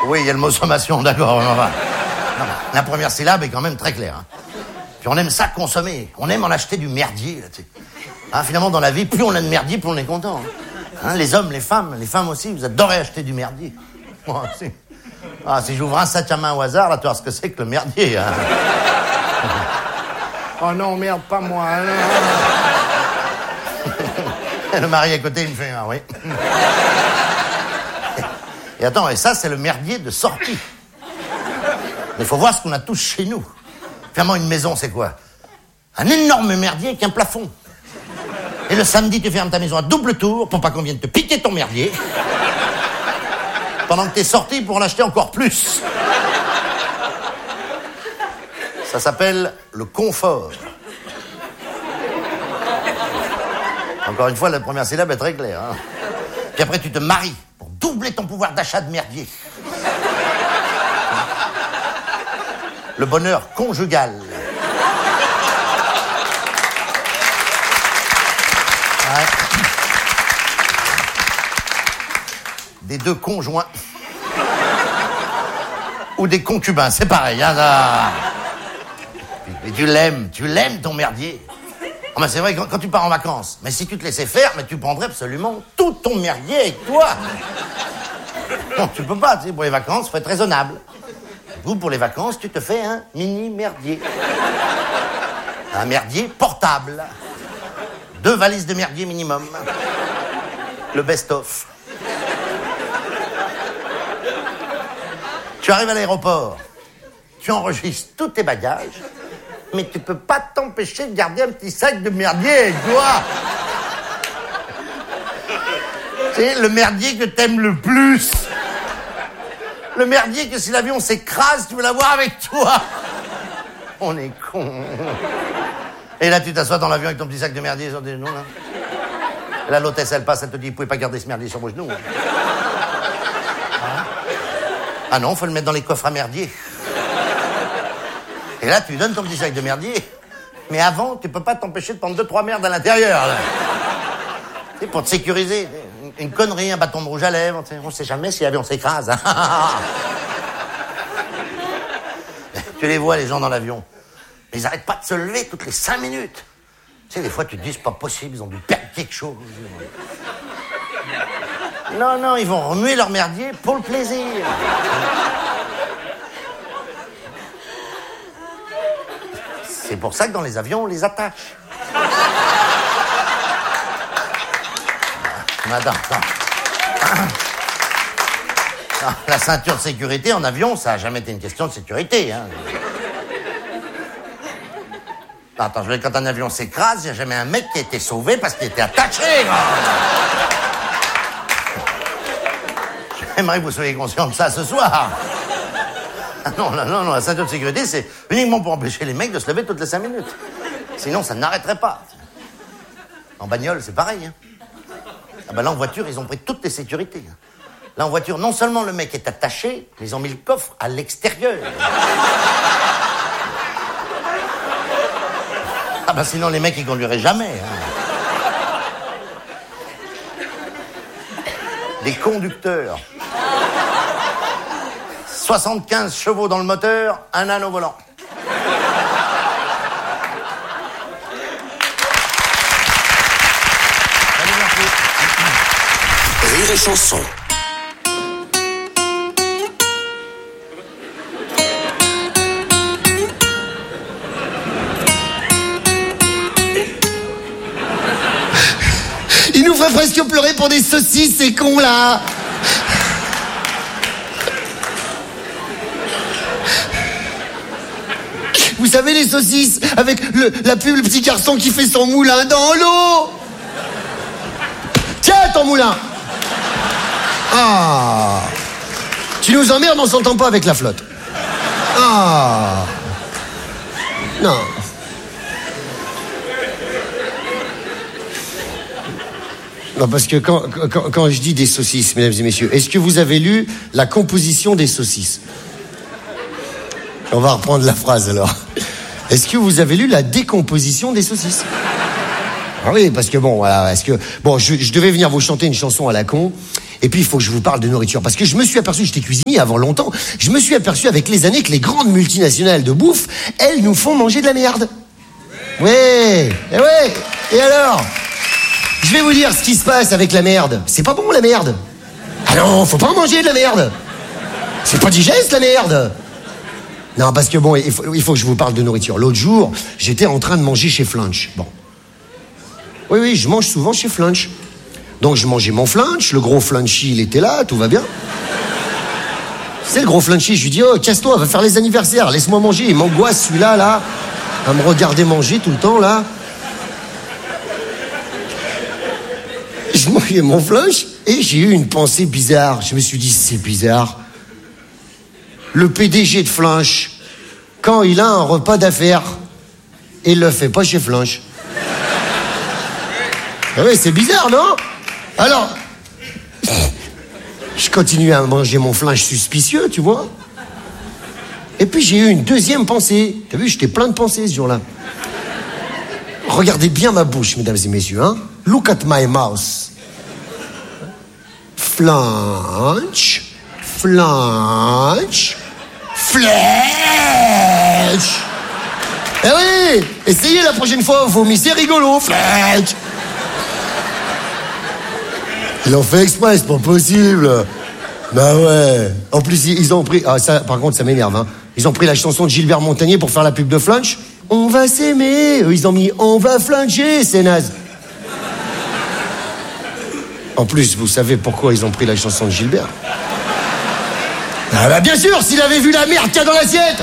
Oui, il y a le mot sommation, d'accord. Non, la première syllabe est quand même très claire. Hein. Puis on aime ça consommer. On aime en acheter du merdier. Là, tu sais. Hein, finalement, dans la vie, plus on a de merdier, plus on est content. Hein, les hommes, les femmes aussi, vous adorez acheter du merdier. Oh, si j'ouvre un sac à main au hasard, là, tu vois ce que c'est que le merdier. Hein. Oh non, merde, pas moi. Non. Le mari à côté, il me fait « Ah oui ». Et attends, et ça, c'est le merdier de sortie. Mais il faut voir ce qu'on a tous chez nous. Finalement, une maison, c'est quoi? Un énorme merdier avec un plafond. Et le samedi, tu fermes ta maison à double tour pour pas qu'on vienne te piquer ton merdier. Pendant que t'es sorti pour en acheter encore plus. Ça s'appelle le confort. Encore une fois, la première syllabe est très claire. Hein. Puis après, tu te maries pour doubler ton pouvoir d'achat de merdier. Le bonheur conjugal. Ouais. Des deux conjoints. Ou des concubins, c'est pareil. Hein, ça... Et tu l'aimes ton merdier. Oh ben c'est vrai, quand tu pars en vacances, mais si tu te laissais faire, mais tu prendrais absolument tout ton merdier avec toi. Non, tu peux pas, tu sais, pour les vacances, faut être raisonnable. Du coup, pour les vacances, tu te fais un mini merdier. Un merdier portable. 2 valises de merdier minimum. Le best-of. Tu arrives à l'aéroport, tu enregistres tous tes bagages, mais tu peux pas t'empêcher de garder un petit sac de merdier avec toi. C'est le merdier que t'aimes le plus. Le merdier que si l'avion s'écrase, tu veux l'avoir avec toi. On est cons. Et là, tu t'assois dans l'avion avec ton petit sac de merdier sur tes genoux, là. Et là, l'hôtesse, elle passe, elle te dit, vous pouvez pas garder ce merdier sur vos genoux. Hein. Ah non, faut le mettre dans les coffres à merdier. Et là, tu lui donnes ton petit sac de merdier. Mais avant, tu peux pas t'empêcher de prendre 2-3 merdes à l'intérieur, là. C'est pour te sécuriser. Une connerie, un bâton de rouge à lèvres. On sait jamais si l'avion s'écrase. Hein. Tu les vois, les gens dans l'avion. Ils arrêtent pas de se lever toutes les 5 minutes. Tu sais, des fois, tu te dis, c'est pas possible, ils ont dû perdre quelque chose. Non, ils vont remuer leur merdier pour le plaisir. C'est pour ça que dans les avions, on les attache. Attends. La ceinture de sécurité en avion, ça n'a jamais été une question de sécurité. Hein. Attends, je veux dire, quand un avion s'écrase, il n'y a jamais un mec qui a été sauvé parce qu'il était attaché. J'aimerais que vous soyez conscient de ça ce soir. Non, la ceinture de sécurité, c'est uniquement pour empêcher les mecs de se lever toutes les 5 minutes. Sinon, ça n'arrêterait pas. En bagnole, c'est pareil. Hein. Ah ben là, en voiture, ils ont pris toutes les sécurités. Là, en voiture, non seulement le mec est attaché, mais ils ont mis le coffre à l'extérieur. Ah ben sinon, les mecs, ils conduiraient jamais. Hein. Des conducteurs. 75 chevaux dans le moteur, un âne au volant. Rire et chanson. Il nous ferait presque pleurer pour des saucisses, ces cons là. Vous savez, les saucisses, avec la pub, le petit garçon qui fait son moulin dans l'eau. Tiens, ton moulin. Ah. Tu nous emmerdes, on s'entend pas avec la flotte. Ah. Non. Non, parce que quand je dis des saucisses, mesdames et messieurs, est-ce que vous avez lu la composition des saucisses? On va reprendre la phrase alors. Est-ce que vous avez lu la décomposition des saucisses? Ah oui, parce que bon, voilà, je devais venir vous chanter une chanson à la con, Et puis, il faut que je vous parle de nourriture. Parce que je me suis aperçu, j'étais cuisinier avant longtemps, je me suis aperçu avec les années que les grandes multinationales de bouffe, elles nous font manger de la merde. Ouais. Et alors, je vais vous dire ce qui se passe avec la merde. C'est pas bon, la merde. Ah non, faut pas manger de la merde. C'est pas digeste, la merde. Non, parce que bon, il faut que je vous parle de nourriture. L'autre jour, j'étais en train de manger chez Flunch. Bon. Oui, je mange souvent chez Flunch. Donc je mangeais mon Flunch, le gros Flunchy, il était là, tout va bien. C'est le gros Flunchy, je lui dis, oh, casse-toi, va faire les anniversaires, laisse-moi manger. Il m'angoisse, celui-là, là, à me regarder manger tout le temps, là. Je mangeais mon Flunch et j'ai eu une pensée bizarre. Je me suis dit, c'est bizarre. Le PDG de Flunch, quand il a un repas d'affaires, il le fait pas chez Flunch. Ah oui, c'est bizarre, non? Alors, je continue à manger mon Flunch suspicieux, tu vois. Et puis j'ai eu une deuxième pensée. T'as vu, j'étais plein de pensées ce jour-là. Regardez bien ma bouche, mesdames et messieurs, hein. Look at my mouth. Flunch, Flunch, Flunch. Eh oui, essayez la prochaine fois, vomi, c'est rigolo, Flunch. Ils l'ont fait exprès, c'est pas possible. Bah ouais. En plus, ils ont pris... Ah, ça, par contre, ça m'énerve, hein. Ils ont pris la chanson de Gilbert Montagnier pour faire la pub de Flunch. On va s'aimer. Eux, ils ont mis on va fluncher, c'est naze. En plus, vous savez pourquoi ils ont pris la chanson de Gilbert? Ah bah bien sûr, s'il avait vu la merde qu'il y a dans l'assiette.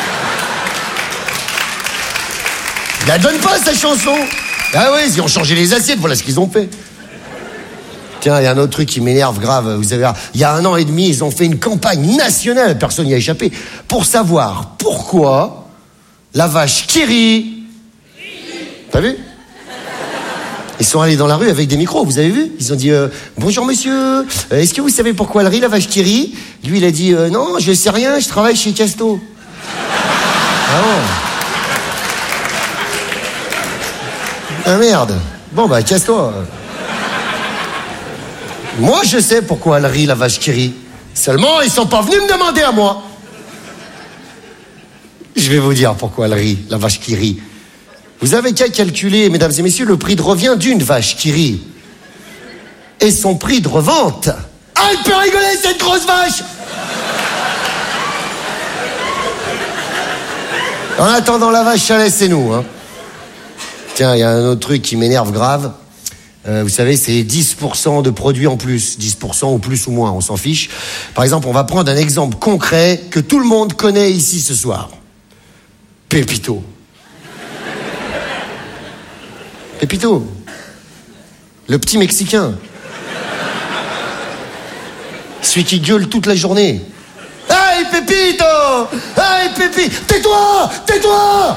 Il la donne pas, sa chanson. Ah ouais, ils ont changé les assiettes, voilà ce qu'ils ont fait. Tiens, il y a un autre truc qui m'énerve grave. Vous savez, il y a 1 an et demi, ils ont fait une campagne nationale, personne n'y a échappé, pour savoir pourquoi la vache qui rit... T'as vu? Ils sont allés dans la rue avec des micros, vous avez vu? Ils ont dit bonjour monsieur, est-ce que vous savez pourquoi elle rit, la vache qui rit? Lui, il a dit non, je sais rien, je travaille chez Casto. Ah bon. Ah merde. Bon bah casse-toi. Moi, je sais pourquoi elle rit, la vache qui rit. Seulement, ils sont pas venus me demander à moi. Je vais vous dire pourquoi elle rit, la vache qui rit. Vous avez qu'à calculer, mesdames et messieurs, le prix de revient d'une vache qui rit. Et son prix de revente. Ah, elle peut rigoler, cette grosse vache! En attendant, la vache, ça laisse, c'est nous, hein. Tiens, il y a un autre truc qui m'énerve grave. Vous savez, c'est 10% de produits en plus. 10% ou plus ou moins, on s'en fiche. Par exemple, on va prendre un exemple concret que tout le monde connaît ici ce soir. Pépito. Pépito. Le petit Mexicain. Celui qui gueule toute la journée. Hey, Pépito! Hey, Pépito! Tais-toi! Tais-toi!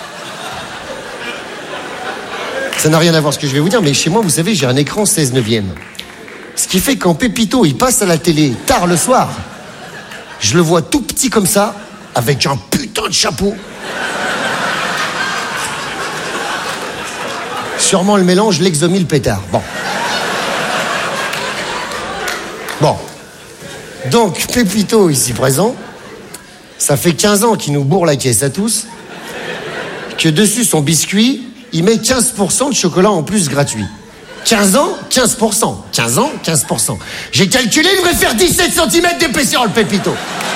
Ça n'a rien à voir ce que je vais vous dire, mais chez moi, vous savez, j'ai un écran 16/9. Ce qui fait quand Pépito, il passe à la télé tard le soir, je le vois tout petit comme ça, avec un putain de chapeau. Sûrement le mélange l'exomile pétard. Bon. Donc, Pépito, ici présent, ça fait 15 ans qu'il nous bourre la caisse à tous, que dessus son biscuit, il met 15% de chocolat en plus gratuit. 15 ans, 15%. 15 ans, 15%. J'ai calculé, il devrait faire 17 cm d'épaisseur, le Pépito.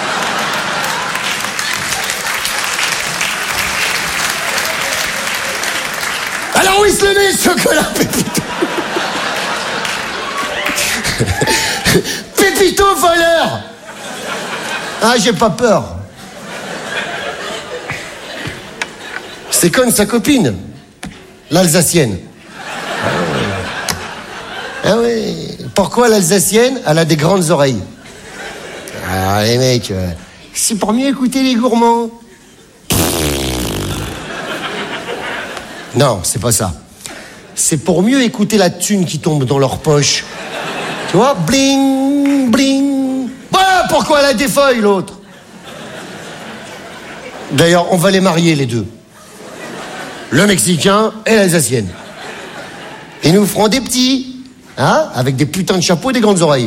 Alors où il se le met, ce chocolat, Pépito? Pépito voleur. Ah, j'ai pas peur. C'est comme sa copine. L'Alsacienne. Ah oui. Pourquoi l'Alsacienne? Elle a des grandes oreilles. Ah les mecs, c'est pour mieux écouter les gourmands. Non, c'est pas ça. C'est pour mieux écouter la thune qui tombe dans leur poche. Tu vois? Bling, bling. Voilà pourquoi elle a des feuilles, l'autre. D'ailleurs, on va les marier, les deux. Le Mexicain et l'Alsacienne. Ils nous feront des petits. Hein? Avec des putains de chapeaux et des grandes oreilles.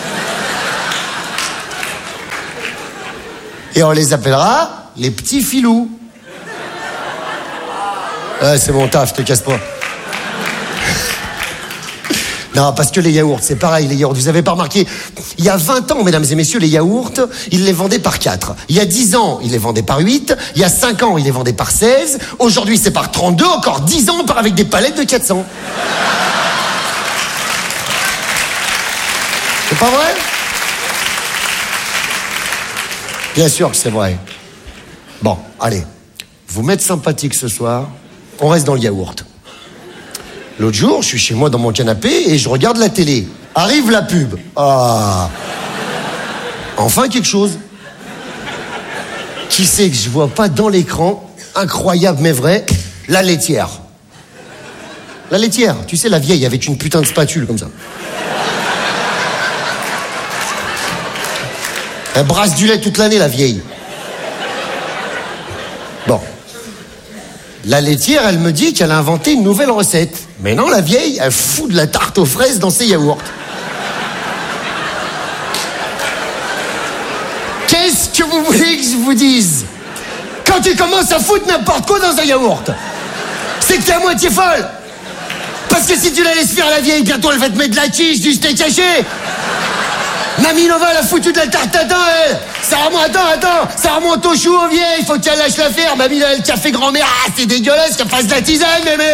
Et on les appellera les petits filous. Ouais, c'est mon taf, je te casse pas. Non, parce que les yaourts, c'est pareil, les yaourts. Vous avez pas remarqué, il y a 20 ans, mesdames et messieurs, les yaourts, ils les vendaient par 4. Il y a 10 ans, ils les vendaient par 8. Il y a 5 ans, ils les vendaient par 16. Aujourd'hui, c'est par 32. Encore 10 ans, on part avec des palettes de 400. C'est pas vrai? Bien sûr que c'est vrai. Bon, allez. Vous m'êtes sympathique ce soir. On reste dans le yaourt. L'autre jour, je suis chez moi dans mon canapé et je regarde la télé. Arrive la pub. Ah. Enfin quelque chose. Qui c'est que je vois pas dans l'écran? Incroyable mais vrai. La laitière. La laitière. Tu sais, la vieille avec une putain de spatule comme ça. Elle brasse du lait toute l'année, la vieille. Bon. La laitière, elle me dit qu'elle a inventé une nouvelle recette. Mais non, la vieille, elle fout de la tarte aux fraises dans ses yaourts. Qu'est-ce que vous voulez que je vous dise? Quand tu commences à foutre n'importe quoi dans un yaourt, c'est que t'es à moitié folle. Parce que si tu la laisses faire la vieille, bientôt elle va te mettre de la quiche, du steak haché. Mamie Nova, elle a foutu de la tarte tatin, elle. Ça remonte au chou, aux vieilles. Il faut qu'elle lâche l'affaire. Mamie, le café grand-mère, ah, c'est dégueulasse qu'elle fasse de la tisane, mémé.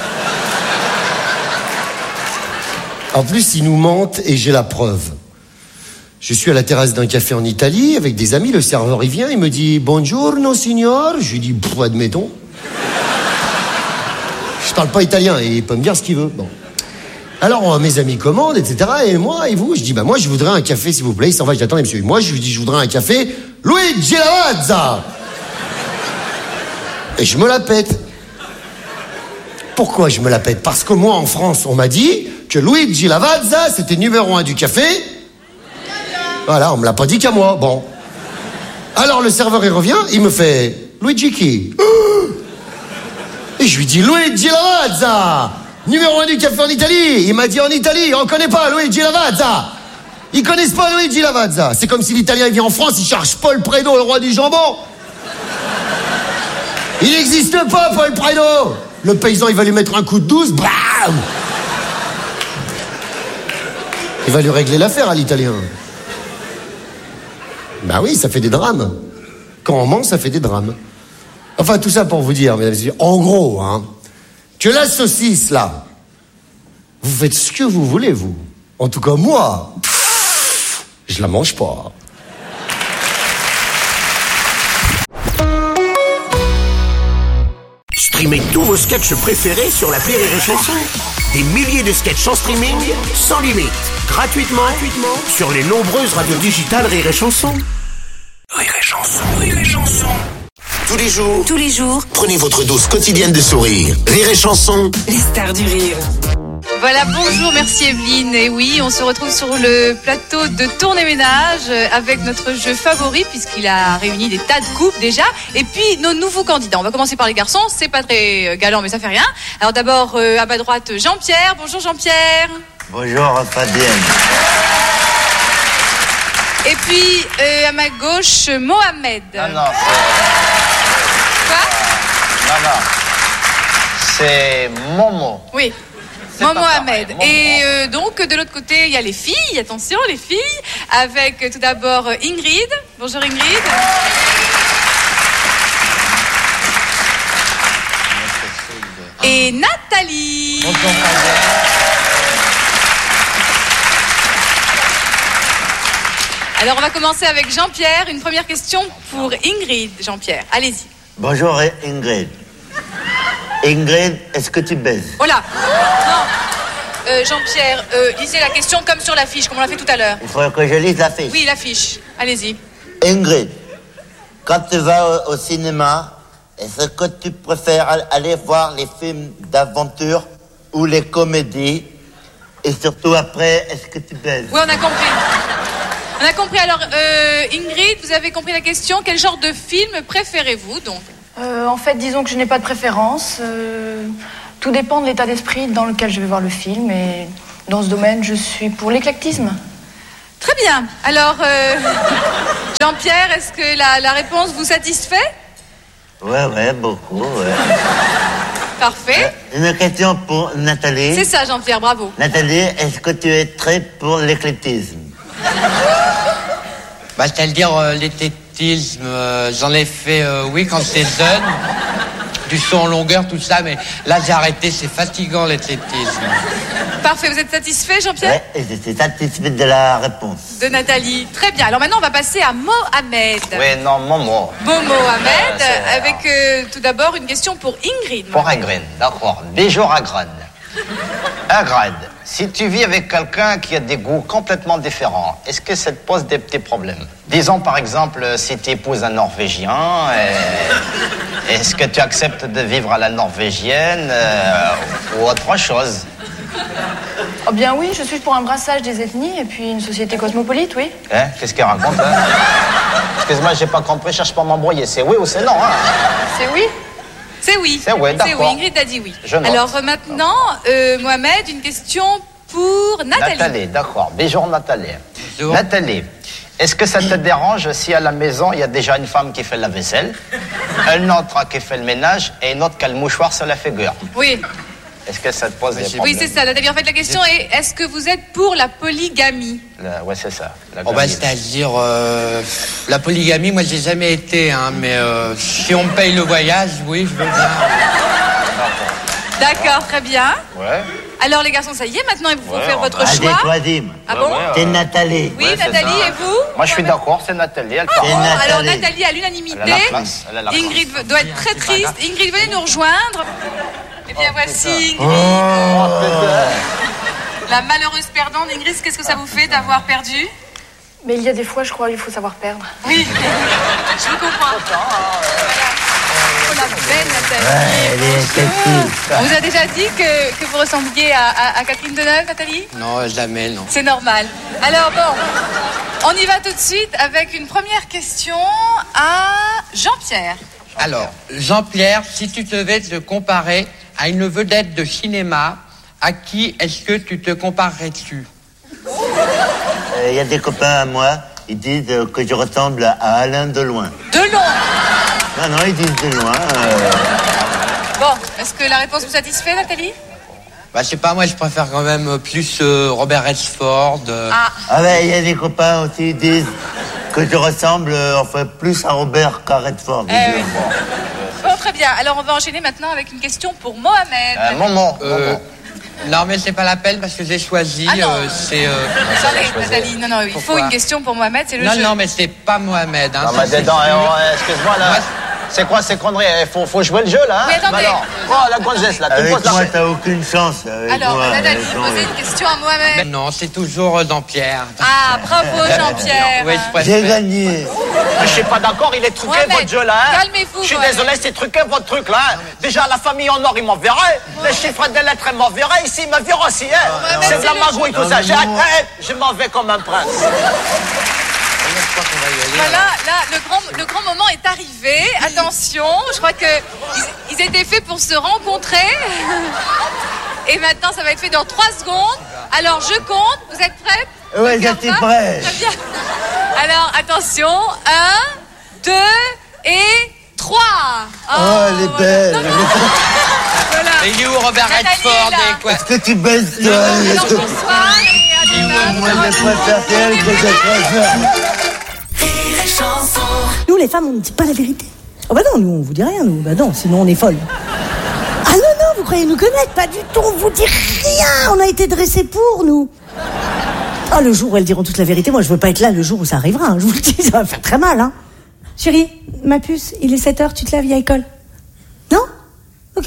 En plus, ils nous mentent et j'ai la preuve. Je suis à la terrasse d'un café en Italie avec des amis. Le serveur, il vient, il me dit « Buongiorno, signor ». Je lui dis « admettons ». Je parle pas italien et il peut me dire ce qu'il veut. Bon. Alors, mes amis commandent, etc. Et moi, et vous? Je dis, moi, je voudrais un café, s'il vous plaît. Il s'en va, je dis, attendez, monsieur. Moi, je lui dis, je voudrais un café Luigi Lavazza. Et je me la pète. Pourquoi je me la pète? Parce que moi, en France, on m'a dit que Luigi Lavazza, c'était numéro 1 du café. Voilà, on me l'a pas dit qu'à moi. Bon. Alors, le serveur, il revient, il me fait, Luigi qui? Et je lui dis, Luigi Lavazza, numéro 1 du café en Italie. Il m'a dit en Italie, on connaît pas Luigi Lavazza. Ils connaissent pas Luigi Lavazza. C'est comme si l'Italien vient en France, il cherche Paul Prédo, le roi du jambon. Il n'existe pas, Paul Prédo. Le paysan, il va lui mettre un coup de 12, bam. Il va lui régler l'affaire à l'Italien. Bah oui, ça fait des drames. Quand on ment, ça fait des drames. Enfin, tout ça pour vous dire, mesdames et messieurs, en gros, hein, que la saucisse, là, vous faites ce que vous voulez, vous. En tout cas, moi, je la mange pas. Streamez tous vos sketchs préférés sur l'appli Rire et Chanson. Des milliers de sketchs en streaming, sans limite, gratuitement sur les nombreuses radios digitales Rire et Chanson. Rire et Chanson, Rire et Chanson. Tous les jours, prenez votre dose quotidienne de sourire. Rire et Chanson. Les stars du rire. Voilà, bonjour, merci Evelyne. Et oui, on se retrouve sur le plateau de Tourner Ménage avec notre jeu favori puisqu'il a réuni des tas de couples déjà. Et puis nos nouveaux candidats. On va commencer par les garçons. C'est pas très galant, mais ça fait rien. Alors d'abord, à ma droite, Jean-Pierre. Bonjour Jean-Pierre. Bonjour Fabienne. Et puis à ma gauche, Mohamed. Non, Quoi? non. C'est Momo. Oui. C'est Moi, pas Mohamed. pareil. Et donc, de l'autre côté, il y a les filles. Attention, les filles. Avec tout d'abord Ingrid. Bonjour Ingrid. Et Nathalie. Alors, on va commencer avec Jean-Pierre. Une première question pour Ingrid. Jean-Pierre, allez-y. Bonjour Ingrid. Ingrid, est-ce que tu baises? Oh là. Non. Jean-Pierre, lisez la question comme sur la fiche, comme on l'a fait tout à l'heure. Il faudrait que je lise la fiche. Oui, la fiche. Allez-y. Ingrid, quand tu vas au cinéma, est-ce que tu préfères aller voir les films d'aventure ou les comédies? Et surtout après, est-ce que tu baises? Oui, on a compris. On a compris. Alors, Ingrid, vous avez compris la question. Quel genre de film préférez-vous, donc? En fait, disons que je n'ai pas de préférence. Tout dépend de l'état d'esprit dans lequel je vais voir le film et Dans ce domaine, je suis pour l'éclectisme. Très bien. Alors, Jean-Pierre, est-ce que la réponse vous satisfait? Ouais, beaucoup, ouais. Parfait. Une question pour Nathalie. C'est ça, Jean-Pierre, bravo. Nathalie, est-ce que tu es très pour l'éclectisme? Bah, c'est-à-dire l'éclectisme, j'en ai fait, oui, quand j'étais jeune. Du son en longueur, tout ça, mais là, j'ai arrêté, c'est fatigant, l'éclectisme. Parfait, vous êtes satisfait, Jean-Pierre? Ouais, et je suis satisfait de la réponse. De Nathalie. Très bien. Alors maintenant, on va passer à Mohamed. Oui, non, Momo. Mohamed, avec tout d'abord une question pour Ingrid. Pour Ingrid, d'accord. Bonjour Ingrid. Ingrid, si tu vis avec quelqu'un qui a des goûts complètement différents, est-ce que ça te pose des petits problèmes? Disons par exemple, si tu épouses un Norvégien, est-ce que tu acceptes de vivre à la norvégienne ou autre chose? Oh bien oui, je suis pour un brassage des ethnies et puis une société cosmopolite, oui. Hein? Qu'est-ce qu'il raconte, hein? Excuse-moi, j'ai pas compris, cherche pas à m'embrouiller. C'est oui ou c'est non, hein? C'est oui. C'est oui. C'est oui, d'accord. C'est oui, Ingrid a dit oui. Je note. Alors maintenant, Mohamed, une question pour Nathalie. Nathalie, d'accord. Bonjour Nathalie. Bonjour. Nathalie, est-ce que ça te dérange si à la maison, il y a déjà une femme qui fait la vaisselle, une autre qui fait le ménage et une autre qui a le mouchoir sur la figure? Oui. Est-ce que ça te pose des Oui, problèmes? c'est ça, Nathalie. En fait, la question est, est-ce que vous êtes pour la polygamie? Ouais, c'est ça. La Oh, bah, gamine. c'est-à-dire, la polygamie, moi, j'ai jamais été, hein, mais si on me paye le voyage, oui, je veux bien. D'accord, très bien. Ouais. Alors, les garçons, ça y est, maintenant, il faut faire votre Ah, j'ai choix. choisi. Ah bon? C'est Nathalie. Oui, Ouais, c'est Nathalie, ça. et vous? Moi, je suis d'accord, c'est Nathalie. Elle Oh, part. C'est Nathalie. alors, Nathalie, à l'unanimité. Elle a la classe, elle a la classe. Ingrid doit être très triste. Ingrid, venez nous rejoindre. Eh bien, voici Oh. Ingrid. La malheureuse perdante. Ingrid, qu'est-ce que ça vous fait d'avoir perdu? Mais il y a des fois, je crois, qu'il faut savoir perdre. Oui, je vous comprends. Oh, la belle Nathalie. Ouais, elle est sexy. On vous a déjà dit que vous ressembliez à Catherine Deneuve, Nathalie? Non, jamais, non. C'est normal. Alors bon, on y va tout de suite avec une première question à Jean-Pierre. Alors, Jean-Pierre, si tu devais te comparer à une vedette de cinéma, à qui est-ce que tu te comparerais-tu? Il y a des copains à moi, ils disent que je ressemble à Alain Delon. Delon. Non, ils disent Delon. Bon, est-ce que la réponse vous satisfait, Nathalie? Bah, je sais pas, moi, je préfère quand même plus Robert Redford. Ah ben, il y a des copains aussi, ils disent que je ressemble enfin plus à Robert qu'à Redford. Oui. Bon, très bien. Alors, on va enchaîner maintenant avec une question pour Mohamed. Momo. Non, mais c'est pas la peine parce que j'ai choisi. Ah non. C'est. Attendez, Nathalie, non, il faut Pourquoi? une question pour Mohamed, c'est le Non, jeu. non, mais c'est pas Mohamed. Hein, Non, ça, mais c'est dedans, sûr. excuse-moi, là. Moi, C'est quoi ces conneries? Faut jouer le jeu, là, hein? Mais attendez. Bah alors, oh, la grossesse, là, tu me Avec poses la... moi, t'as aucune chance. Avec Alors, moi, Nathalie, non, posez une question à Mohamed. Non, c'est toujours Jean-Pierre. Ah, bravo Jean-Pierre. Oui, je J'ai préfère. gagné. Je suis pas d'accord, il est truqué, Mohamed, votre jeu, là, hein? calmez-vous, Je suis Mohamed. désolé, c'est truqué, votre truc, là, hein? Déjà, la famille en or, ils m'enverraient. Les chiffres des lettres, ils m'enverraient. Ici, ils me virent aussi, hein? Mohamed, C'est de la c'est le magouille, tout jeu. ça. Non, mais non. Je m'en vais comme un prince. Voilà, là, le grand moment est arrivé. Attention, je crois que ils étaient faits pour se rencontrer. Et maintenant, ça va être fait dans 3 secondes. Alors, je compte. Vous êtes prêtes? Ouais, Le cœur j'étais bat? prêt. Très bien. Alors, attention. 1, 2 et 3. Oh, elle est belle. Voilà. Et il est où Robert Nathalie Redford est là. et quoi? Est-ce que tu baisses, toi Alors, bonsoir et à demain. Moi, je préfère qu'elle que je préfère. Nous, les femmes, on ne dit pas la vérité. Oh bah non, nous, on vous dit rien, nous. Bah non, sinon on est folles. Ah non, non, vous croyez nous connaître? Pas du tout, on vous dit rien. On a été dressés pour, nous. Ah, le jour où elles diront toute la vérité, moi, je veux pas être là le jour où ça arrivera. Hein. Je vous le dis, ça va faire très mal, hein. Chérie, ma puce, il est 7h, tu te lèves, il y a école. Non? Ok.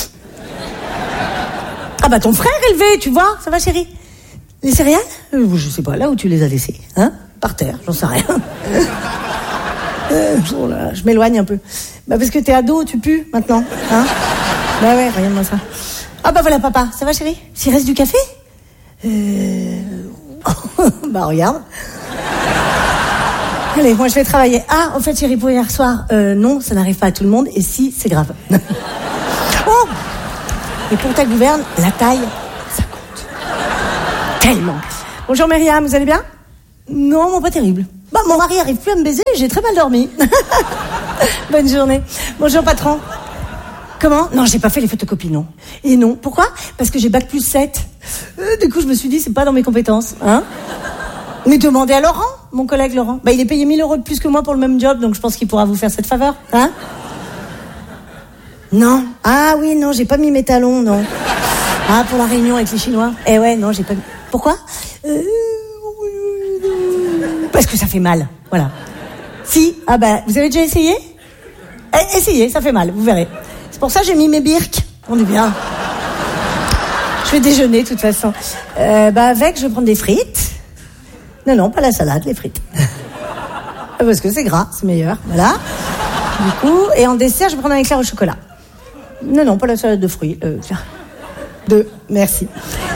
Ah bah ton frère est levé, tu vois, ça va chérie? Les céréales? Je sais pas, là où tu les as laissées, hein? Par terre, j'en sais rien. Oh là, je m'éloigne un peu. Bah parce que t'es ado, tu pues maintenant, hein? Bah ouais, regarde-moi ça. Ah bah voilà papa, ça va chérie? S'il reste du café? Bah regarde. Allez, moi je vais travailler. Ah, en fait chérie, pour hier soir, non, ça n'arrive pas à tout le monde, et si, c'est grave. Oh! Et pour ta gouverne, la taille, ça compte. Tellement. Bonjour Myriam, vous allez bien? Non, pas terrible. Bah, mon mari arrive plus à me baiser, j'ai très mal dormi. Bonne journée. Bonjour patron. Comment? Non, j'ai pas fait les photocopies, non. Et non, pourquoi? Parce que j'ai bac plus 7. Du coup, je me suis dit, c'est pas dans mes compétences, hein. Mais demandez à Laurent, mon collègue Laurent. Bah, il est payé 1 000 € de plus que moi pour le même job, donc je pense qu'il pourra vous faire cette faveur, hein. Non. Ah oui, non, j'ai pas mis mes talons, non. Ah, pour la réunion avec les Chinois. Eh ouais, non, j'ai pas mis. Pourquoi? Parce que ça fait mal, voilà. Si, ah bah, vous avez déjà essayé? Essayez, ça fait mal, vous verrez. C'est pour ça que j'ai mis mes birks. On est bien. Je vais déjeuner, de toute façon. Avec, je vais prendre des frites. Non, pas la salade, les frites. Parce que c'est gras, c'est meilleur, voilà. Du coup, et en dessert, je vais prendre un éclair au chocolat. Non, pas la salade de fruits. Merci.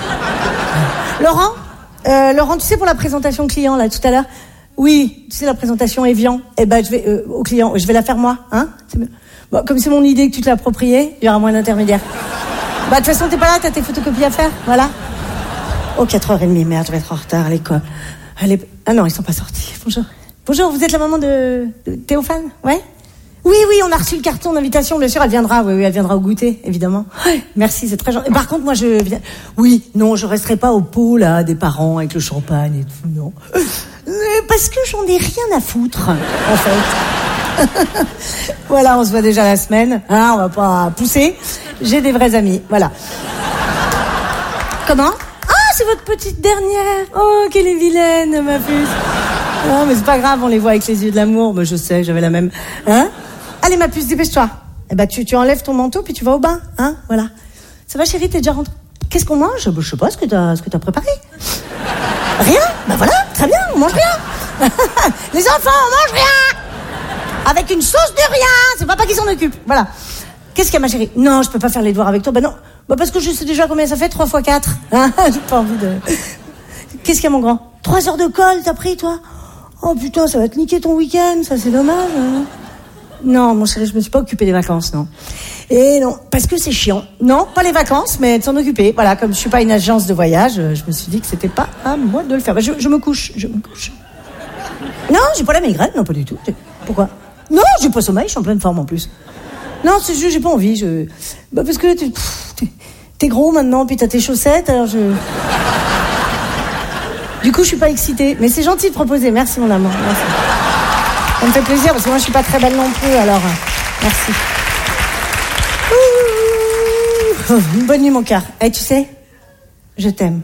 Laurent, tu sais, pour la présentation client, là, tout à l'heure, oui, tu sais, la présentation Evian, je vais, au client, je vais la faire moi, hein. Bon, comme c'est mon idée que tu te l'as appropriée, il y aura moins d'intermédiaires. De toute façon, t'es pas là, t'as tes photocopies à faire, voilà. Oh, 4h30, merde, je vais être en retard à l'école. Ah non, ils sont pas sortis. Bonjour, vous êtes la maman de Théophane? Ouais? Oui, on a reçu le carton d'invitation, bien sûr, elle viendra, oui, elle viendra au goûter, évidemment. Merci, c'est très gentil. Par contre, moi, je viens... Oui, non, je resterai pas au pot, là, des parents, avec le champagne et tout, non. Parce que j'en ai rien à foutre, en fait. Voilà, on se voit déjà la semaine, hein, on va pas pousser. J'ai des vrais amis, voilà. Comment? Ah, c'est votre petite dernière. Oh, qu'elle est vilaine, ma puce. Non, mais c'est pas grave, on les voit avec les yeux de l'amour. Mais je sais, j'avais la même. Hein? Allez, ma puce, dépêche-toi. Tu enlèves ton manteau, puis tu vas au bain, hein? Voilà. Ça va, chérie, t'es déjà rentrée? Qu'est-ce qu'on mange? Je sais pas ce que t'as préparé. Rien? Voilà, très bien, on mange rien. Les enfants, on mange rien. Avec une sauce de rien. C'est papa qui s'en occupe. Voilà. Qu'est-ce qu'il y a, ma chérie? Non, je peux pas faire les devoirs avec toi. Non. Parce que je sais déjà combien ça fait, 3 x 4. Hein? J'ai pas envie de... Qu'est-ce qu'il y a, mon grand? 3 heures de colle, t'as pris, toi? Oh putain, ça va te niquer ton week-end, ça c'est dommage. Hein. Non, mon chéri, je me suis pas occupée des vacances, non. Et non, parce que c'est chiant. Non, pas les vacances, mais de s'en occuper. Voilà, comme je suis pas une agence de voyage, je me suis dit que c'était pas à moi de le faire. Je me couche. Non, j'ai pas la migraine, non, pas du tout. Pourquoi? Non, j'ai pas sommeil, je suis en pleine forme en plus. Non, c'est juste, j'ai pas envie. Parce que t'es gros maintenant, puis t'as tes chaussettes, alors Du coup, je suis pas excitée. Mais c'est gentil de proposer. Merci, mon amour. Merci. Ça me fait plaisir, parce que moi, je suis pas très belle non plus, alors... Merci. Ouh. Bonne nuit, mon cœur. Tu sais, je t'aime.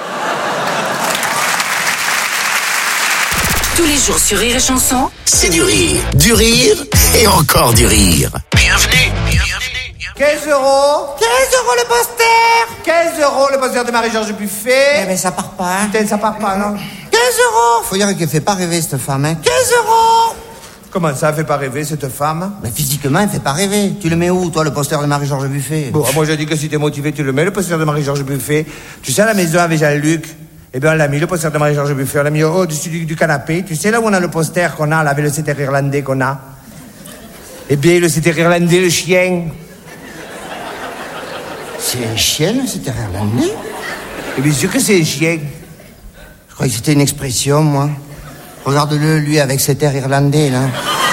Tous les jours sur Rire et Chanson, c'est du rire et encore du rire. Bienvenue. 15 €. 15 € le poster. 15 € le poster de Marie-Georges Buffet. Eh ben ça part pas, hein. Putain, ça part pas, non. 15 €. Faut dire qu'elle fait pas rêver, cette femme, hein. 15 €. Comment ça, elle fait pas rêver, cette femme? Mais physiquement, elle fait pas rêver. Tu le mets où, toi, le poster de Marie-Georges Buffet? Bon, moi, je dis que si t'es motivé, tu le mets, le poster de Marie-Georges Buffet. Tu sais, à la maison avec Jean-Luc, eh bien, on l'a mis, le poster de Marie-Georges Buffet. On l'a mis au-dessus du canapé. Tu sais, là où on a le poster qu'on a, là, avec le setter irlandais qu'on a. Eh bien, le setter irlandais, le chien. C'est un chien, le setter irlandais? Et bien sûr que c'est un chien. Je croyais que c'était une expression, moi. Regarde-le, lui, avec setter irlandais, là.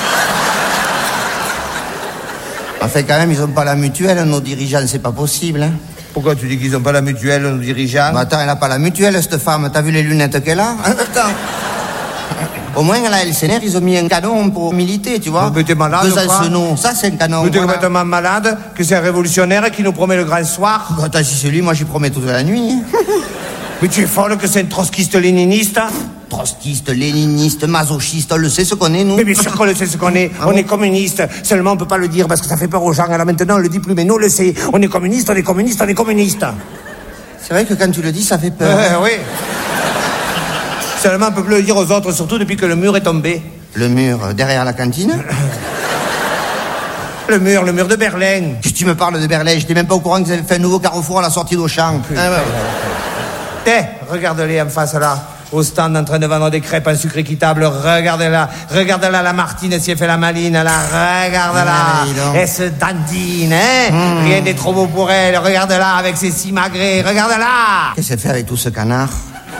Enfin, quand même, ils ont pas la mutuelle, nos dirigeants, c'est pas possible, hein. Pourquoi tu dis qu'ils ont pas la mutuelle, nos dirigeants? Attends, elle a pas la mutuelle, cette femme. T'as vu les lunettes qu'elle a? Attends. Au moins, à la LCNR, ils ont mis un canon pour militer, tu vois. Mais t'es malade, Besancenot, ça, c'est un canon. Mais t'es complètement malade, que c'est un révolutionnaire qui nous promet le grand soir. Attends, si c'est lui, moi, j'y promets toute la nuit. Mais tu es folle que c'est un trotskiste-léniniste? Trotskiste, léniniste, masochiste, on le sait ce qu'on est, nous. Mais bien sûr qu'on le sait ce qu'on est. On est communiste. Seulement, on peut pas le dire parce que ça fait peur aux gens. Alors maintenant, on le dit plus, mais nous, on le sait. On est communiste, on est communiste, on est communiste. C'est vrai que quand tu le dis, ça fait peur. Oui. Seulement, on peut plus le dire aux autres, surtout depuis que le mur est tombé. Le mur, derrière la cantine? Le mur de Berlin. Que tu me parles de Berlin? J'étais même pas au courant que vous avez fait un nouveau carrefour à la sortie d'Auchan. Regarde-les en face, là. Au stand en train de vendre des crêpes en sucre équitable. Regarde-la, la Martine, si elle fait la maline, là. Regarde-la. Elle se dandine, hein. Rien n'est trop beau pour elle. Regarde-la avec ses simagrées. Regarde-la. Qu'est-ce qu'elle fait avec tout ce canard?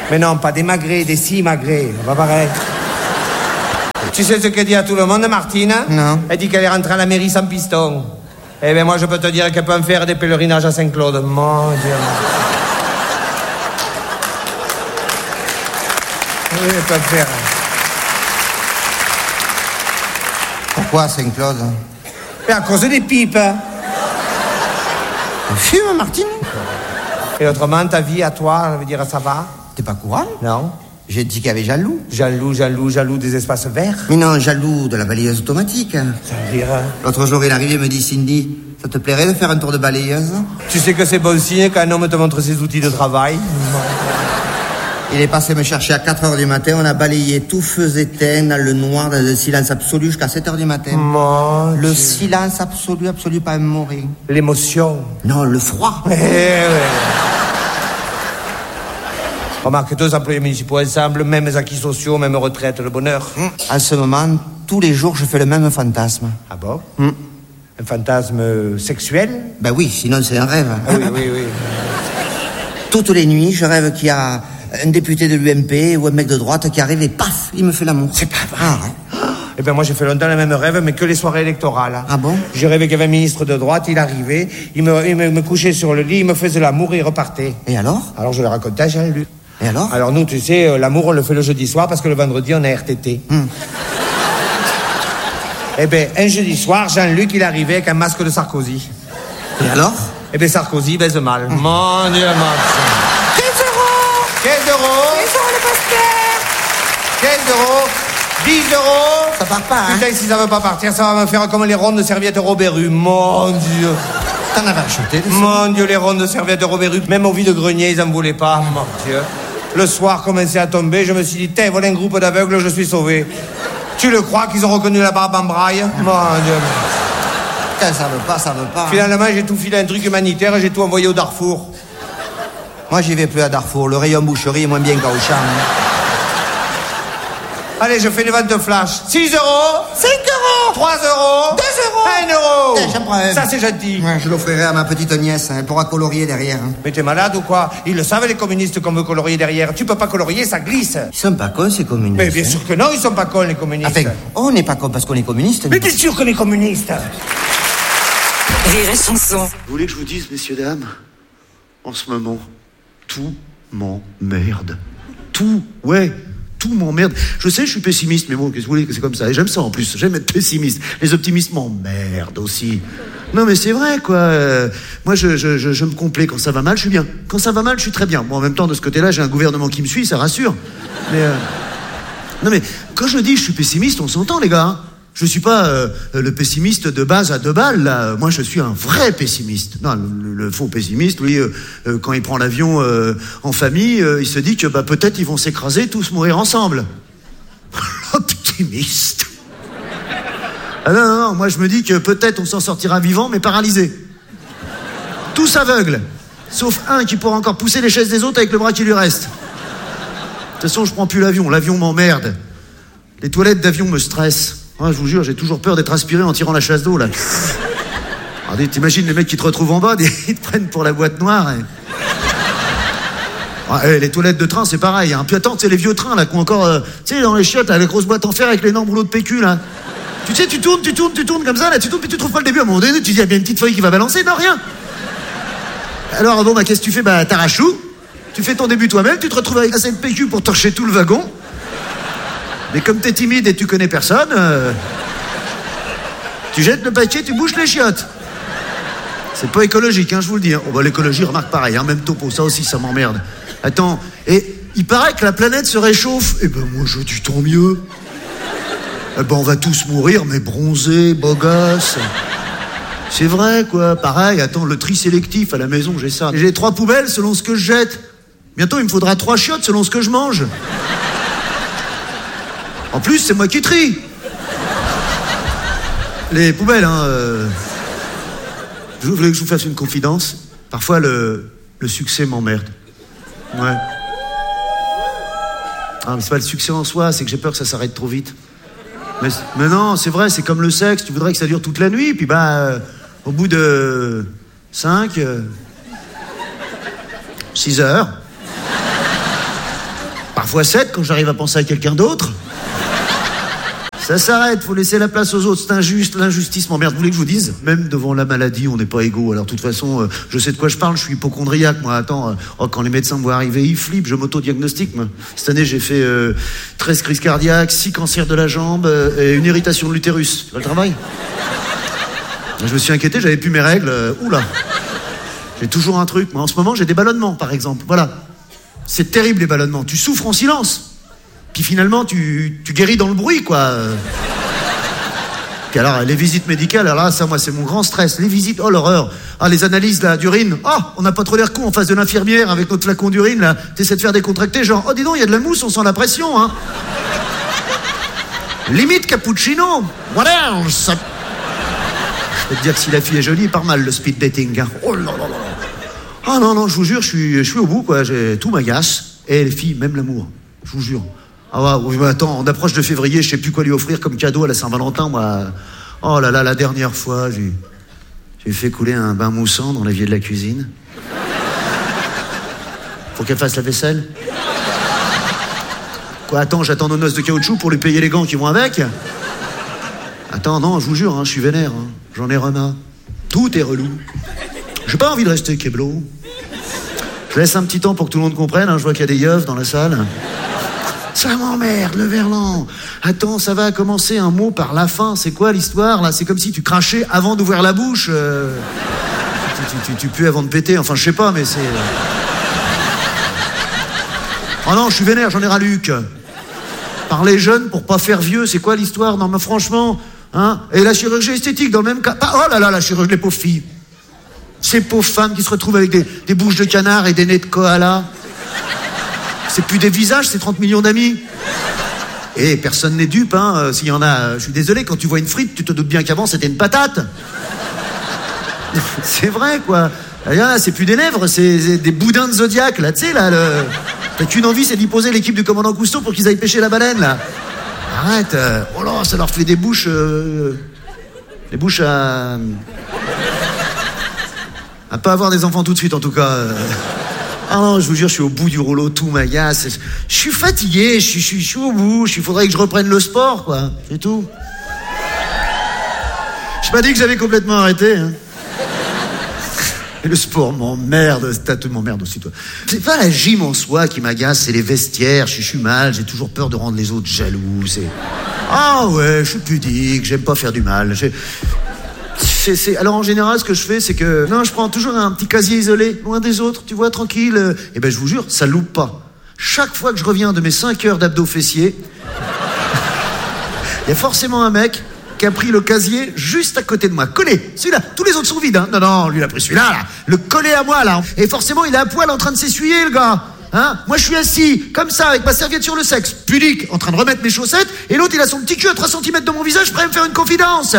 Mais non, pas des magrets, des si magrets. Pas pareil. Tu sais ce qu'elle dit à tout le monde, Martine? Non. Elle dit qu'elle est rentrée à la mairie sans piston. Eh bien, moi, je peux te dire qu'elle peut en faire des pèlerinages à Saint-Claude. Mon Dieu. Oui, elle peut en faire. Pourquoi Saint-Claude? Et à cause des pipes. On fume, Martine? Et autrement, ta vie à toi, je veux dire, ça va? T'es pas courant? Non. J'ai dit qu'il y avait jaloux. Jaloux des espaces verts. Mais non, jaloux de la balayeuse automatique. Ça veut dire... L'autre jour, il arrive et me dit, Cindy, ça te plairait de faire un tour de balayeuse? Tu sais que c'est bon signe quand un homme te montre ses outils de travail. Il est passé me chercher à 4h du matin, on a balayé tout feu éteint dans le noir, dans le silence absolu jusqu'à 7h du matin. Le silence absolu, pas un mot, rien. L'émotion. Non, le froid. Remarque, 2 employés municipaux ensemble, mêmes acquis sociaux, même retraite, le bonheur. En ce moment, tous les jours, je fais le même fantasme. Ah bon? Un fantasme sexuel? Ben oui, sinon c'est un rêve. Ah oui. Toutes les nuits, je rêve qu'il y a un député de l'UMP ou un mec de droite qui arrive et paf, il me fait l'amour. C'est pas vrai. Eh ben moi j'ai fait longtemps le même rêve, mais que les soirées électorales. Ah bon? J'ai rêvé qu'il y avait un ministre de droite, il arrivait, il me couchait sur le lit, il me faisait l'amour et il repartait. Et alors? Alors je le racontais à Jean-Luc. Et alors? Alors nous, tu sais, l'amour on le fait le jeudi soir parce que le vendredi on a RTT. Eh ben un jeudi soir, Jean-Luc il arrivait avec un masque de Sarkozy. Et alors? Eh ben Sarkozy baise mal. Mon Dieu, 15 euros le poster. 15 euros, 10 euros. Ça part pas, hein? Putain, si ça veut pas partir, ça va me faire comme les rondes de serviettes Robert Rue. Mon Dieu. T'en avais acheté? Mon Dieu, les rondes de serviettes Robert Rue. Même au vide-grenier, ils en voulaient pas. Mon Dieu. Le soir commençait à tomber, je me suis dit, tiens, voilà un groupe d'aveugles, je suis sauvé. Tu le crois qu'ils ont reconnu la barbe en braille? Mon Dieu. Putain, ça veut pas. Finalement, j'ai tout filé un truc humanitaire et j'ai tout envoyé au Darfour. Moi, j'y vais plus à Darfour. Le rayon boucherie est moins bien qu'à Auchan. Allez, je fais une vente de flash. 6 euros, 5 euros, 3 euros, 2 euros, 1 euro. Tiens, j'en prends un. Ça, c'est gentil. Ouais, je l'offrirai à ma petite nièce. Elle pourra colorier derrière. Mais t'es malade ou quoi? Ils le savent, les communistes, qu'on veut colorier derrière. Tu peux pas colorier, ça glisse. Ils sont pas cons, ces communistes. Mais bien sûr que non, ils sont pas cons, les communistes. Enfin, on n'est pas cons parce qu'on est communistes. Mais bien sûr qu'on est communistes. Rire et chanson. Vous voulez que je vous dise, messieurs, dames, en ce moment, tout m'emmerde. Tout m'emmerde. Je sais, je suis pessimiste, mais bon, qu'est-ce que vous voulez, c'est comme ça. Et j'aime ça en plus, j'aime être pessimiste. Les optimistes m'emmerdent aussi. Non, mais c'est vrai, quoi. Moi, je me complais. Quand ça va mal, je suis bien. Quand ça va mal, je suis très bien. Bon, en même temps, de ce côté-là, j'ai un gouvernement qui me suit, ça rassure. Mais, non, mais quand je dis je suis pessimiste, on s'entend, les gars, hein. Je suis pas le pessimiste de base à 2 balles, là. Moi, je suis un vrai pessimiste. Non, le faux pessimiste, lui, quand il prend l'avion en famille, il se dit que peut-être ils vont s'écraser, tous mourir ensemble. Optimiste. Ah non, moi, je me dis que peut-être on s'en sortira vivant, mais paralysé. Tous aveugles. Sauf un qui pourra encore pousser les chaises des autres avec le bras qui lui reste. De toute façon, je prends plus l'avion. L'avion m'emmerde. Les toilettes d'avion me stressent. Ouais, je vous jure, j'ai toujours peur d'être aspiré en tirant la chasse d'eau, là. Alors, t'imagines les mecs qui te retrouvent en bas, ils te prennent pour la boîte noire. Ouais, les toilettes de train, c'est pareil. Hein. Puis attends, tu sais, les vieux trains, là, qui ont encore... tu sais, dans les chiottes, les grosses boîtes en fer avec l'énorme rouleau de PQ, là. Tu sais, tu tournes comme ça, là, tu tournes, puis tu trouves pas le début. À un moment donné, tu dis, il y a bien une petite feuille qui va balancer. Non, rien. Alors, bon, qu'est-ce que tu fais? T'arraches tout. Tu fais ton début toi-même, tu te retrouves avec assez de PQ pour torcher tout le wagon. Mais comme t'es timide et tu connais personne, tu jettes le paquet, tu bouches les chiottes. C'est pas écologique, hein, je vous le dis. Hein. Oh, l'écologie, remarque pareil, hein, même topo, ça aussi, ça m'emmerde. Attends, et il paraît que la planète se réchauffe. Eh ben moi, je dis tant mieux. Eh ben on va tous mourir, mais bronzés, beaux gosses. C'est vrai, quoi. Pareil, attends, le tri sélectif à la maison, j'ai ça. J'ai 3 poubelles selon ce que je jette. Bientôt, il me faudra 3 chiottes selon ce que je mange. En plus, c'est moi qui trie. Les poubelles, hein. Je voulais que je vous fasse une confidence. Parfois, le succès m'emmerde. Ouais. Ah, mais c'est pas le succès en soi, c'est que j'ai peur que ça s'arrête trop vite. Mais non, c'est vrai, c'est comme le sexe. Tu voudrais que ça dure toute la nuit, puis au bout de 5, 6 heures, parfois 7 quand j'arrive à penser à quelqu'un d'autre. Ça s'arrête, faut laisser la place aux autres, c'est injuste, l'injustice m'emmerde. Vous voulez que je vous dise? Même devant la maladie, on n'est pas égaux. Alors de toute façon, je sais de quoi je parle, je suis hypocondriaque, moi. Attends, quand les médecins me voient arriver, ils flippent, je m'auto-diagnostique, moi. Cette année, j'ai fait 13 crises cardiaques, 6 cancers de la jambe et une irritation de l'utérus. Tu vois le travail? Je me suis inquiété, j'avais plus mes règles. Oula, j'ai toujours un truc, moi. En ce moment, j'ai des ballonnements, par exemple. Voilà. C'est terrible, les ballonnements. Tu souffres en silence. Puis finalement, tu guéris dans le bruit, quoi. Puis alors, les visites médicales, alors là, ça, moi, c'est mon grand stress. Les visites, oh l'horreur. Ah, les analyses, là, d'urine. Oh, on n'a pas trop l'air con en face de l'infirmière avec notre flacon d'urine, là. T'essaies de faire décontracter, genre, oh, dis donc, il y a de la mousse, on sent la pression, hein. Limite cappuccino. What else? Je peux te dire que si la fille est jolie, il part mal, le speed dating, hein. Oh là là là. Ah non, je vous jure, je suis au bout, quoi. Tout m'agace. Et les filles, même l'amour. Je vous jure. Ah ouais, oui, mais attends, on approche de février, je sais plus quoi lui offrir comme cadeau à la Saint-Valentin, moi. Oh là là, la dernière fois, j'ai fait couler un bain moussant dans l'évier de la cuisine. Faut qu'elle fasse la vaisselle. Quoi, attends, j'attends nos noces de caoutchouc pour lui payer les gants qui vont avec. Attends, non, je vous jure, hein, je suis vénère, hein. J'en ai remarre. Tout est relou. J'ai pas envie de rester keblo. Je laisse un petit temps pour que tout le monde comprenne, hein, je vois qu'il y a des yeufs dans la salle. Ça m'emmerde, le verlan. Attends, ça va commencer un mot par la fin. C'est quoi l'histoire, là? C'est comme si tu crachais avant d'ouvrir la bouche. Tu pues avant de péter. Enfin, je sais pas, mais c'est... Oh non, je suis vénère, j'en ai ras Luc. Parler jeune pour pas faire vieux, c'est quoi l'histoire? Non, mais franchement, hein? Et la chirurgie esthétique, dans le même cas... Oh là là, la chirurgie, les pauvres filles. Ces pauvres femmes qui se retrouvent avec des bouches de canard et des nez de koala. C'est plus des visages, c'est 30 millions d'amis. Et personne n'est dupe, hein. S'il y en a, je suis désolé, quand tu vois une frite, tu te doutes bien qu'avant c'était une patate. C'est vrai, quoi. Là, c'est plus des lèvres, c'est des boudins de Zodiac, là, tu sais, là. T'as qu'une envie, c'est d'y poser l'équipe du commandant Cousteau pour qu'ils aillent pêcher la baleine, là. Arrête. Oh là, ça leur fait des bouches... Des bouches à pas avoir des enfants tout de suite, en tout cas. Ah non, je vous jure, je suis au bout du rouleau, tout m'agace. Je suis fatigué, je suis au bout. Il faudrait que je reprenne le sport, quoi. C'est tout. J'ai pas dit que j'avais complètement arrêté, hein. Et le sport m'emmerde, tout m'emmerde aussi, toi. C'est pas la gym en soi qui m'agace, c'est les vestiaires. Je suis mal, j'ai toujours peur de rendre les autres jaloux. Ah ouais, je suis pudique, j'aime pas faire du mal. Alors en général, ce que je fais, c'est que... Non, je prends toujours un petit casier isolé, loin des autres, tu vois, tranquille. Et ben, je vous jure, ça loupe pas. Chaque fois que je reviens de mes 5 heures d'abdos fessiers, il y a forcément un mec qui a pris le casier juste à côté de moi. Collé, celui-là. Tous les autres sont vides, hein. Non, lui, il a pris celui-là, là. Le collé à moi, là. Et forcément, il est à poil en train de s'essuyer, le gars. Hein? Moi, je suis assis, comme ça, avec ma serviette sur le sexe, pudique, en train de remettre mes chaussettes, et l'autre, il a son petit cul à 3 cm de mon visage, prêt à me faire une confidence.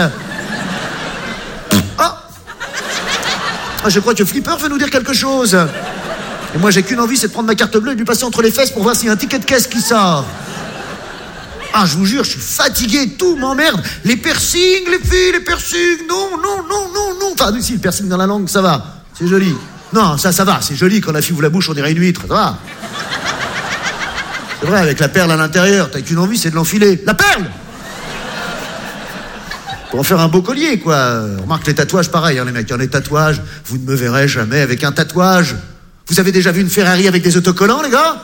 Je crois que Flipper veut nous dire quelque chose. Et moi, j'ai qu'une envie, c'est de prendre ma carte bleue et de lui passer entre les fesses pour voir s'il y a un ticket de caisse qui sort. Ah, je vous jure, je suis fatigué, tout m'emmerde. Les piercings, les filles, les piercings, non. Enfin, si, le piercing dans la langue, ça va, c'est joli. Non, ça va, c'est joli, quand la fille ouvre la bouche, on dirait une huître, ça va. C'est vrai, avec la perle à l'intérieur, t'as qu'une envie, c'est de l'enfiler. La perle! Pour en faire un beau collier, quoi. Remarque, les tatouages, pareil, hein, les mecs. Les tatouages, vous ne me verrez jamais avec un tatouage. Vous avez déjà vu une Ferrari avec des autocollants, les gars?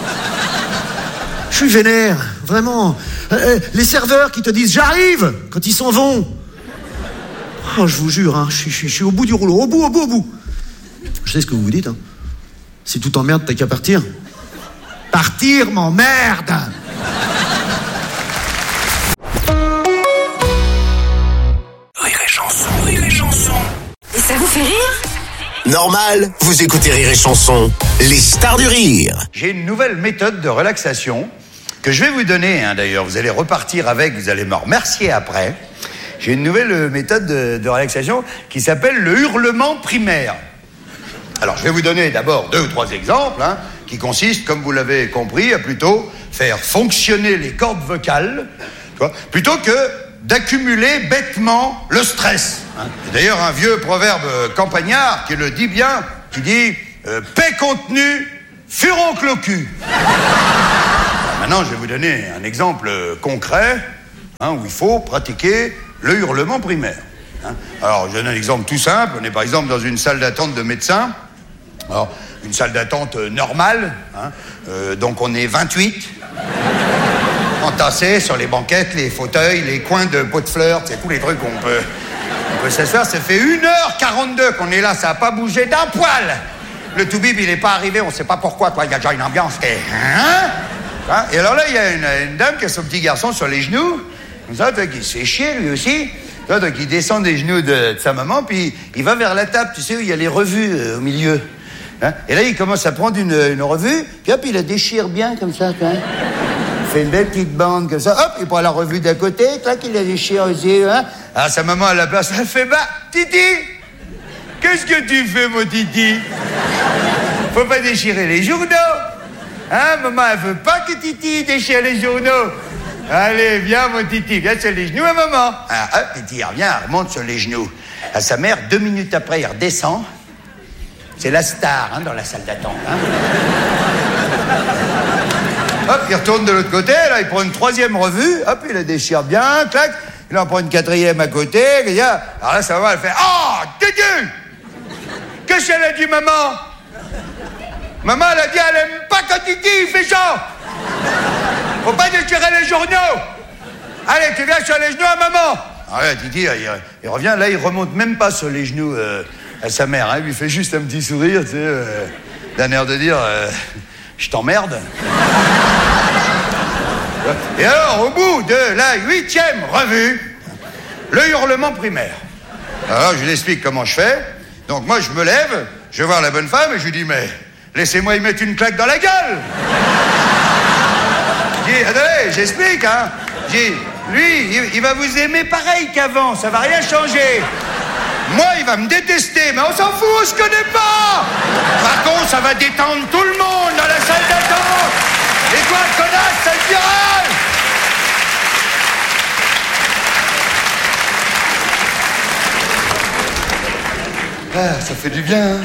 Je suis vénère, vraiment. Les serveurs qui te disent « j'arrive » quand ils s'en vont. Oh, je vous jure, hein, je suis au bout du rouleau, au bout. Je sais ce que vous vous dites, hein. Si tout t'emmerde, t'as qu'à partir. Partir m'emmerde. Rire et chanson. Et ça vous fait rire? Normal, vous écoutez Rire et Chanson, les stars du rire. J'ai une nouvelle méthode de relaxation que je vais vous donner, hein, d'ailleurs. Vous allez repartir avec, vous allez me remercier après. J'ai une nouvelle méthode de relaxation qui s'appelle le hurlement primaire. Alors, je vais vous donner d'abord 2 ou 3 exemples, hein, qui consistent, comme vous l'avez compris, à plutôt faire fonctionner les cordes vocales, tu vois, plutôt que d'accumuler bêtement le stress. Hein. D'ailleurs, un vieux proverbe campagnard qui le dit bien, qui dit « paix contenue, furoncle au cul ». maintenant, je vais vous donner un exemple concret où il faut pratiquer le hurlement primaire. Alors, je donne un exemple tout simple. On est par exemple dans une salle d'attente de médecin. Alors, une salle d'attente normale. Donc, on est 28. Entassés sur les banquettes, les fauteuils, les coins de pots de fleurs. C'est tous les trucs qu'on peut s'asseoir. Ça fait 1h42 qu'on est là. Ça n'a pas bougé d'un poil. Le toubib, il n'est pas arrivé. On ne sait pas pourquoi. Il y a déjà une ambiance qui est... Et alors là, il y a une dame qui a son petit garçon sur les genoux. Comme ça, qui se fait chier, lui aussi. Donc il descend des genoux de sa maman, puis il va vers la table, tu sais, où il y a les revues au milieu. Et là, il commence à prendre une revue, puis hop, il la déchire bien, comme ça, Il fait une belle petite bande, comme ça. Hop, il prend la revue d'à côté, clac, il la déchire aussi, Alors sa maman, à la place, elle fait, Titi, qu'est-ce que tu fais, mon Titi? Faut pas déchirer les journaux. Maman, elle veut pas que Titi déchire les journaux. Allez, viens, mon Titi, viens sur les genoux à maman. Titi, il revient, elle remonte sur les genoux à sa mère. 2 minutes après, il redescend. C'est la star, dans la salle d'attente. Hop, il retourne de l'autre côté, là, il prend une 3e revue. Hop, il la déchire bien, clac. Il en prend une 4e à côté. Alors là, sa maman, elle fait, oh, Titi, qu'est-ce qu'elle a dit, maman? Maman, elle a dit, elle aime pas quand Titi, il fait ça. Faut pas déchirer les journaux. Allez, tu viens sur les genoux à maman. Alors là, Titi, il revient, là, il remonte même pas sur les genoux à sa mère. Il lui fait juste un petit sourire, tu sais, d'un air de dire, je t'emmerde. Et alors, au bout de la 8e revue, le hurlement primaire. Alors, je lui explique comment je fais. Donc, moi, je me lève, je vais voir la bonne femme et je lui dis, mais laissez-moi y mettre une claque dans la gueule. Je dis, attendez, j'explique, Je dis, lui, il va vous aimer pareil qu'avant, ça va rien changer. Moi, il va me détester, mais on s'en fout, on se connaît pas. Par contre, ça va détendre tout le monde dans la salle d'attente. Et toi, connasse, ça te dira. Ça fait du bien,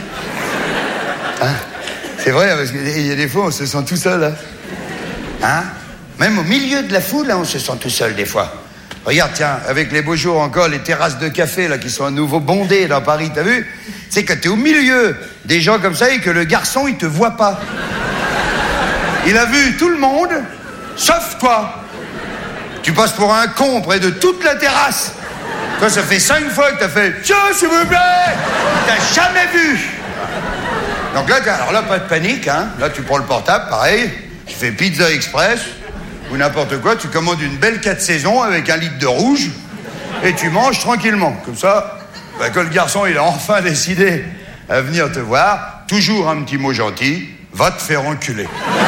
C'est vrai, parce qu'il y a des fois, on se sent tout seul, Même au milieu de la foule, on se sent tout seul, des fois. Regarde, tiens, avec les beaux jours encore, les terrasses de café, là, qui sont à nouveau bondées dans Paris, t'as vu? C'est que t'es au milieu des gens comme ça et que le garçon, il te voit pas. Il a vu tout le monde, sauf toi. Tu passes pour un con près de toute la terrasse. Toi, ça fait 5 fois que t'as fait « Tiens, s'il vous plaît !» T'as jamais vu. Donc là, alors là, pas de panique, Là, tu prends le portable, pareil. Tu fais Pizza Express ou n'importe quoi. Tu commandes une belle 4 saisons avec 1 litre de rouge et tu manges tranquillement. Comme ça, quand le garçon, il a enfin décidé à venir te voir, toujours un petit mot gentil, va te faire enculer.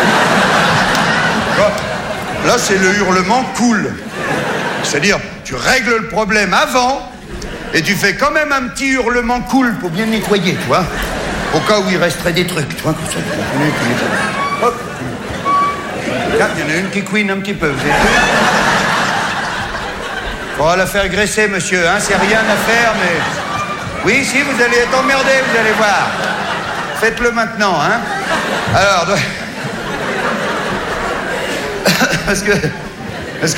Là, c'est le hurlement cool. C'est-à-dire, tu règles le problème avant et tu fais quand même un petit hurlement cool pour bien nettoyer, tu vois. Au cas où il resterait des trucs, tu vois, comme ça. Hop. Regarde, il y en a une qui couine un petit peu. On va la faire graisser, monsieur, c'est rien à faire, mais... Oui, si, vous allez être emmerdé, vous allez voir. Faites-le maintenant, Alors... Parce que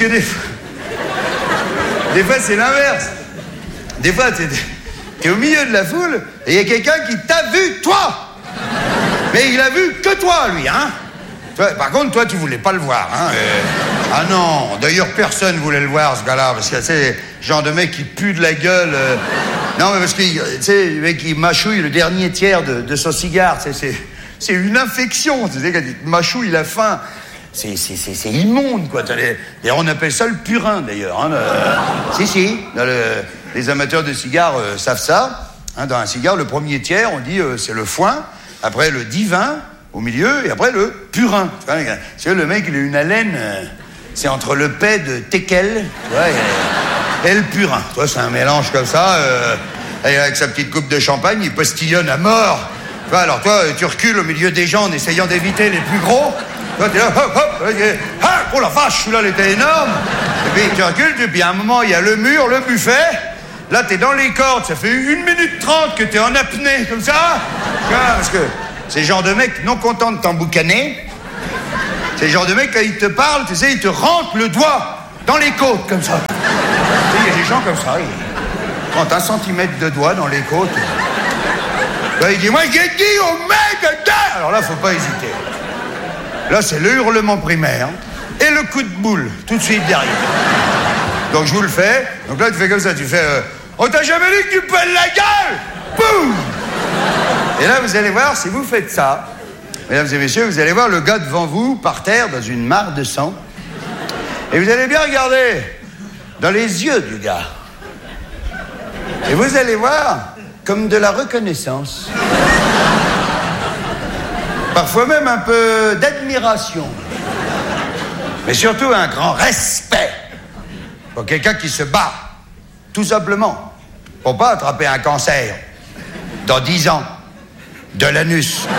des fois, c'est l'inverse. Des fois, t'es au milieu de la foule et il y a quelqu'un qui t'a vu, toi. Mais il a vu que toi, lui, Toi, par contre, toi, tu voulais pas le voir, Ah non, d'ailleurs, personne voulait le voir, ce gars-là, parce que c'est le genre de mec qui pue de la gueule. Non, mais parce que, tu sais, le mec, il mâchouille le dernier tiers de son cigare. C'est une infection. Tu sais, quand il mâchouille la fin... C'est immonde, quoi. D'ailleurs, on appelle ça le purin, d'ailleurs. Si. Les amateurs de cigares savent ça. Dans un cigare, le premier tiers, on dit c'est le foin, après le divin au milieu, et après le purin. C'est le mec, il a une haleine, c'est entre le paix de teckel et le purin. Toi, c'est un mélange comme ça, avec sa petite coupe de champagne, il postillonne à mort. Alors toi, tu recules au milieu des gens en essayant d'éviter les plus gros. Toi, t'es là, oh la vache, celui-là, il était énorme. Et puis tu recules, et puis à un moment, il y a le mur, le buffet. Là, t'es dans les cordes, ça fait 1 minute 30 que t'es en apnée, comme ça. Parce que c'est le genre de mec non content de t'emboucaner. C'est le genre de mec, quand il te parle, tu sais, il te rentre le doigt dans les côtes, comme ça. Tu sais, il y a des gens comme ça, ils rentrent 1 centimètre de doigt dans les côtes. Là, il dit, moi, j'ai dit au mec de... Alors là, faut pas hésiter. Là, c'est le hurlement primaire et le coup de boule, tout de suite derrière. Donc, je vous le fais. Donc là, tu fais comme ça, tu fais... on t'a jamais dit que tu pèles la gueule. Boum. Et là, vous allez voir, si vous faites ça, mesdames et messieurs, vous allez voir le gars devant vous, par terre, dans une mare de sang. Et vous allez bien regarder dans les yeux du gars. Et vous allez voir comme de la reconnaissance. Parfois même un peu d'admiration. Mais surtout un grand respect pour quelqu'un qui se bat, tout simplement, pour pas attraper un cancer dans 10 ans de l'anus.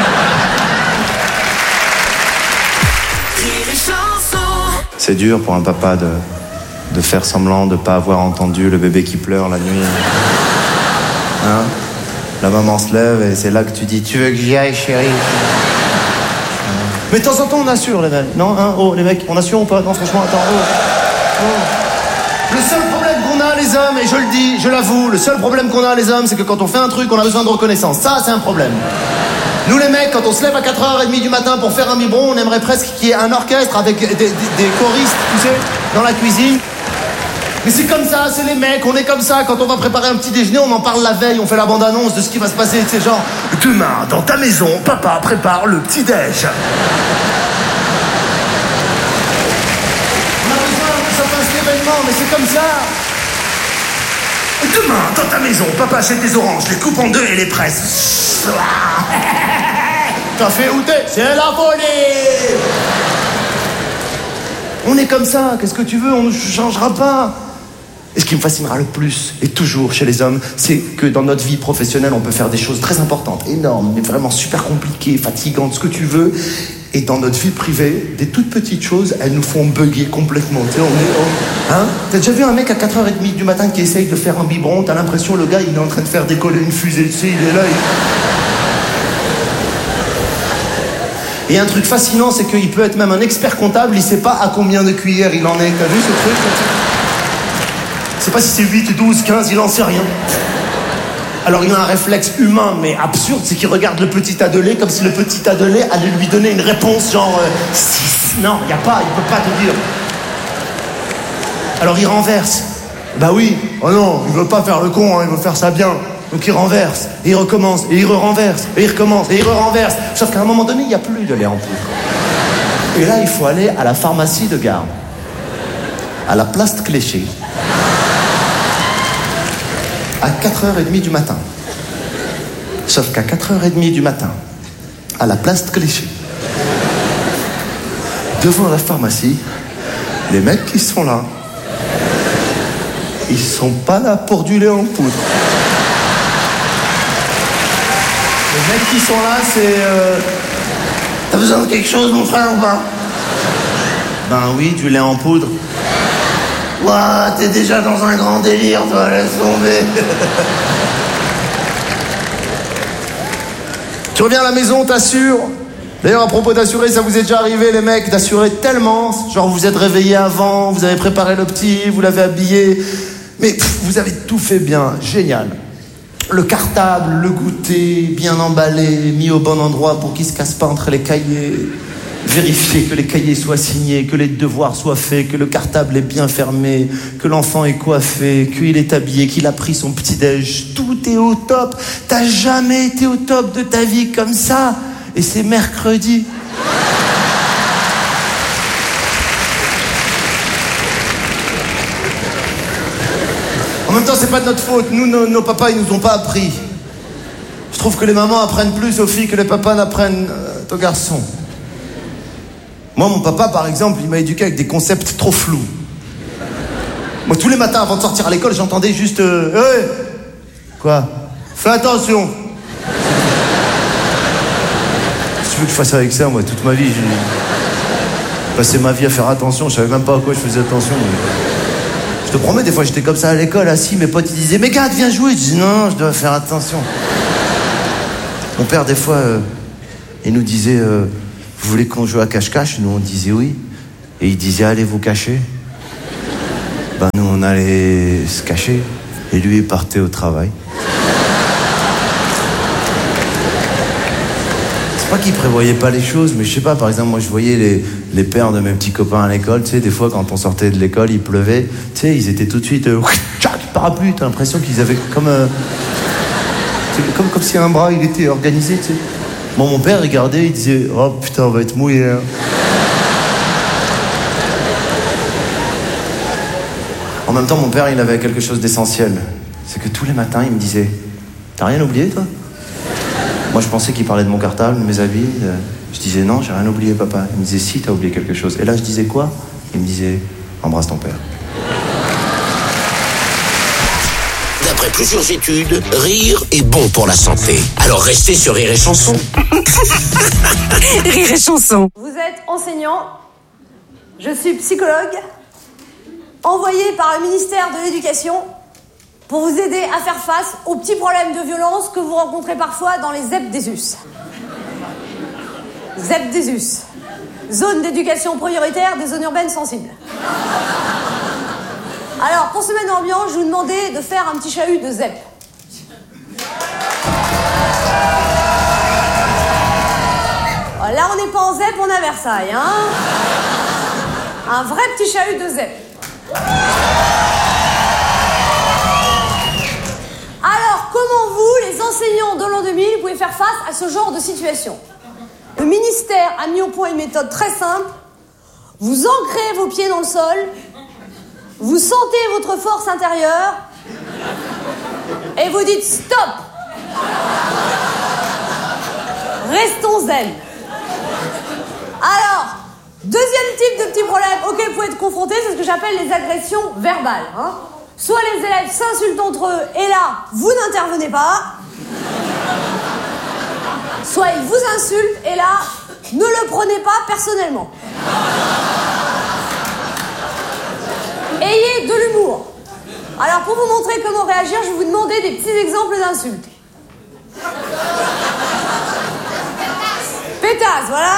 C'est dur pour un papa de faire semblant de pas avoir entendu le bébé qui pleure la nuit. Hein? La maman se lève et c'est là que tu dis « Tu veux que j'y aille, chérie ?» Mais de temps en temps, on assure, les mecs. Non, hein? Oh, les mecs, on assure ou pas? Non, franchement, attends, oh. Le seul problème qu'on a, les hommes, et je le dis, je l'avoue, le seul problème qu'on a, les hommes, c'est que quand on fait un truc, on a besoin de reconnaissance. Ça, c'est un problème. Nous, les mecs, quand on se lève à 4h30 du matin pour faire un biberon, on aimerait presque qu'il y ait un orchestre avec des choristes, tu sais, dans la cuisine. Mais c'est comme ça, c'est les mecs, on est comme ça. Quand on va préparer un petit déjeuner, on en parle la veille, on fait la bande-annonce de ce qui va se passer. C'est genre, demain, dans ta maison, papa prépare le petit-déj. On a besoin que ça fasse l'événement, mais c'est comme ça. Demain, dans ta maison, papa achète des oranges, les coupe en deux et les presse. T'as fait outer, c'est la folie. On est comme ça, qu'est-ce que tu veux, on ne changera pas. Et ce qui me fascinera le plus, et toujours chez les hommes, c'est que dans notre vie professionnelle, on peut faire des choses très importantes, énormes, mais vraiment super compliquées, fatigantes, ce que tu veux. Et dans notre vie privée, des toutes petites choses, elles nous font bugger complètement. Tu sais, hein? T'as déjà vu un mec à 4h30 du matin qui essaye de faire un biberon, t'as l'impression le gars, il est en train de faire décoller une fusée, tu sais, il est là, Et un truc fascinant, c'est qu'il peut être même un expert comptable, il sait pas à combien de cuillères il en est. T'as vu ce truc? Je sais pas si c'est 8, 12, 15, il en sait rien. Alors il a un réflexe humain, mais absurde, c'est qu'il regarde le petit tas de lait comme si le petit tas de lait allait lui donner une réponse genre 6. Non, il peut pas te dire. Alors il renverse. Bah oui, oh non, il veut pas faire le con, hein, il veut faire ça bien. Donc il renverse, et il recommence, et il renverse, et il recommence, et il renverse. Sauf qu'à un moment donné, il n'y a plus de lait en poudre. Et là, il faut aller à la pharmacie de Gare, à la place de Cléchy, à 4h30 du matin. Sauf qu'à 4h30 du matin, à la place de Cléchy, devant la pharmacie, les mecs qui sont là, ils sont pas là pour du lait en poudre. Les mecs qui sont là, c'est... T'as besoin de quelque chose, mon frère, ou pas? Ben oui, du lait en poudre. Ouah, t'es déjà dans un grand délire, toi, laisse tomber. Tu reviens à la maison, t'assures. D'ailleurs, à propos d'assurer, ça vous est déjà arrivé, les mecs, d'assurer tellement. Genre, vous êtes réveillés avant, vous avez préparé le petit, vous l'avez habillé. Mais vous avez tout fait bien, génial. Le cartable, le goûter, bien emballé, mis au bon endroit pour qu'il ne se casse pas entre les cahiers. Vérifier que les cahiers soient signés, que les devoirs soient faits, que le cartable est bien fermé, que l'enfant est coiffé, qu'il est habillé, qu'il a pris son petit-déj. Tout est au top. T'as jamais été au top de ta vie comme ça. Et c'est mercredi. En même temps, c'est pas de notre faute. Nous, nos papas, ils nous ont pas appris. Je trouve que les mamans apprennent plus aux filles que les papas n'apprennent aux garçons. Moi, mon papa, par exemple, il m'a éduqué avec des concepts trop flous. Moi, tous les matins, avant de sortir à l'école, j'entendais juste... Hey, quoi? Fais attention. Si tu veux que je fasse avec ça, moi, toute ma vie, j'ai passé ma vie à faire attention. Je savais même pas à quoi je faisais attention. Je te promets, des fois, j'étais comme ça à l'école, assis, mes potes, ils disaient « Mais gars, viens jouer !» Je dis « Non, je dois faire attention. » Mon père, des fois, il nous disait... vous voulez qu'on joue à cache-cache? Nous, on disait oui. Et il disait, allez vous cacher. Ben, nous, on allait se cacher. Et lui, il partait au travail. C'est pas qu'il prévoyait pas les choses, mais je sais pas, par exemple, moi, je voyais les pères de mes petits copains à l'école, tu sais, des fois, quand on sortait de l'école, il pleuvait, tu sais, ils étaient tout de suite... parapluie, t'as l'impression qu'ils avaient comme si un bras, il était organisé, tu sais. Bon, mon père regardait, il disait, oh putain, on va être mouillé, hein. En même temps, mon père, il avait quelque chose d'essentiel. C'est que tous les matins, il me disait, t'as rien oublié, toi? Moi, je pensais qu'il parlait de mon cartable, de mes habits. Je disais, non, j'ai rien oublié, papa. Il me disait, si, t'as oublié quelque chose. Et là, je disais quoi? Il me disait, embrasse ton père. D'après plusieurs études, rire est bon pour la santé. Alors restez sur Rire et Chanson. Rire et Chanson. Vous êtes enseignant, je suis psychologue, envoyé par le ministère de l'Éducation pour vous aider à faire face aux petits problèmes de violence que vous rencontrez parfois dans les ZEP des US. ZEP des US, zone d'éducation prioritaire des zones urbaines sensibles. Alors, pour se mettre dans l'ambiance, je vous demandais de faire un petit chahut de ZEP. Là, on n'est pas en ZEP, on est à Versailles, hein. Un vrai petit chahut de ZEP. Alors, comment vous, les enseignants de l'an 2000, pouvez faire face à ce genre de situation? Le ministère a mis au point une méthode très simple. Vous ancrez vos pieds dans le sol, vous sentez votre force intérieure et vous dites stop. Restons zen. Alors, deuxième type de petit problème auquel vous pouvez être confronté, c'est ce que j'appelle les agressions verbales. Soit les élèves s'insultent entre eux et là, vous n'intervenez pas. Soit ils vous insultent et là, ne le prenez pas personnellement. Ayez de l'humour. Alors, pour vous montrer comment réagir, je vais vous demander des petits exemples d'insultes. Pétasse, voilà.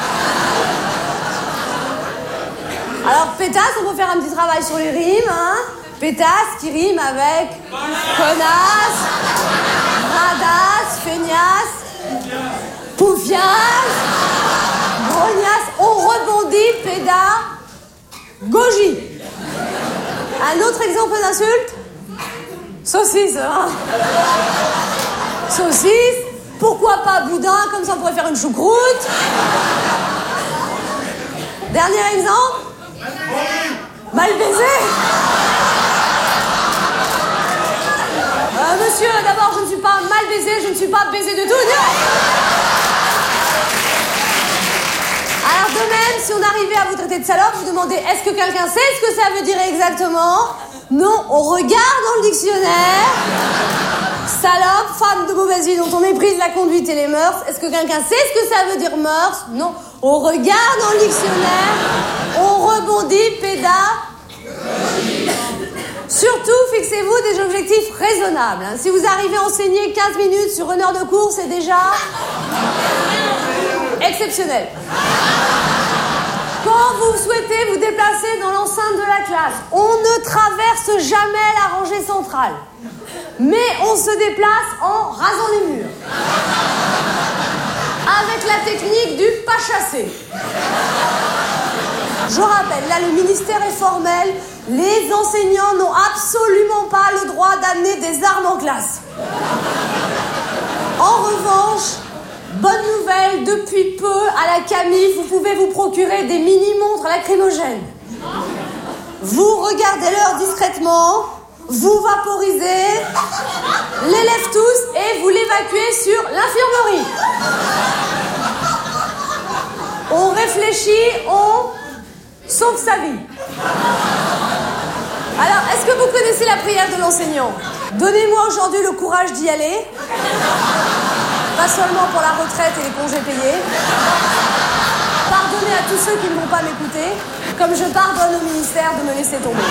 Alors, pétasse, on peut faire un petit travail sur les rimes, hein. Pétasse qui rime avec connasse, radasse, feignasse, poufiasse, grognasse. On rebondit, pédagogie. Un autre exemple d'insulte? Saucisse, hein. Saucisse. Pourquoi pas boudin? Comme ça on pourrait faire une choucroute. Dernier exemple? Mal baisé. Monsieur, d'abord, je ne suis pas mal baisé, je ne suis pas baisé de tout. Alors de même, si on arrivait à vous traiter de salope, vous demandez est-ce que quelqu'un sait ce que ça veut dire exactement? Non, on regarde dans le dictionnaire. Salope, femme de mauvaise vie dont on méprise la conduite et les mœurs. Est-ce que quelqu'un sait ce que ça veut dire mœurs? Non, on regarde dans le dictionnaire, on rebondit, Surtout, fixez-vous des objectifs raisonnables. Si vous arrivez à enseigner 15 minutes sur une heure de cours, c'est déjà exceptionnel. Quand vous souhaitez vous déplacer dans l'enceinte de la classe, on ne traverse jamais la rangée centrale, mais on se déplace en rasant les murs. Avec la technique du pas chassé. Je rappelle, là le ministère est formel, les enseignants n'ont absolument pas le droit d'amener des armes en classe. En revanche, bonne nouvelle, depuis peu, à la Camif, vous pouvez vous procurer des mini-montres lacrymogènes. Vous regardez l'heure discrètement, vous vaporisez, l'élève tous et vous l'évacuez sur l'infirmerie. On réfléchit, on sauve sa vie. Alors, est-ce que vous connaissez la prière de l'enseignant? Donnez-moi aujourd'hui le courage d'y aller. Pas seulement pour la retraite et les congés payés. Pardonnez à tous ceux qui ne vont pas m'écouter, comme je pardonne au ministère de me laisser tomber.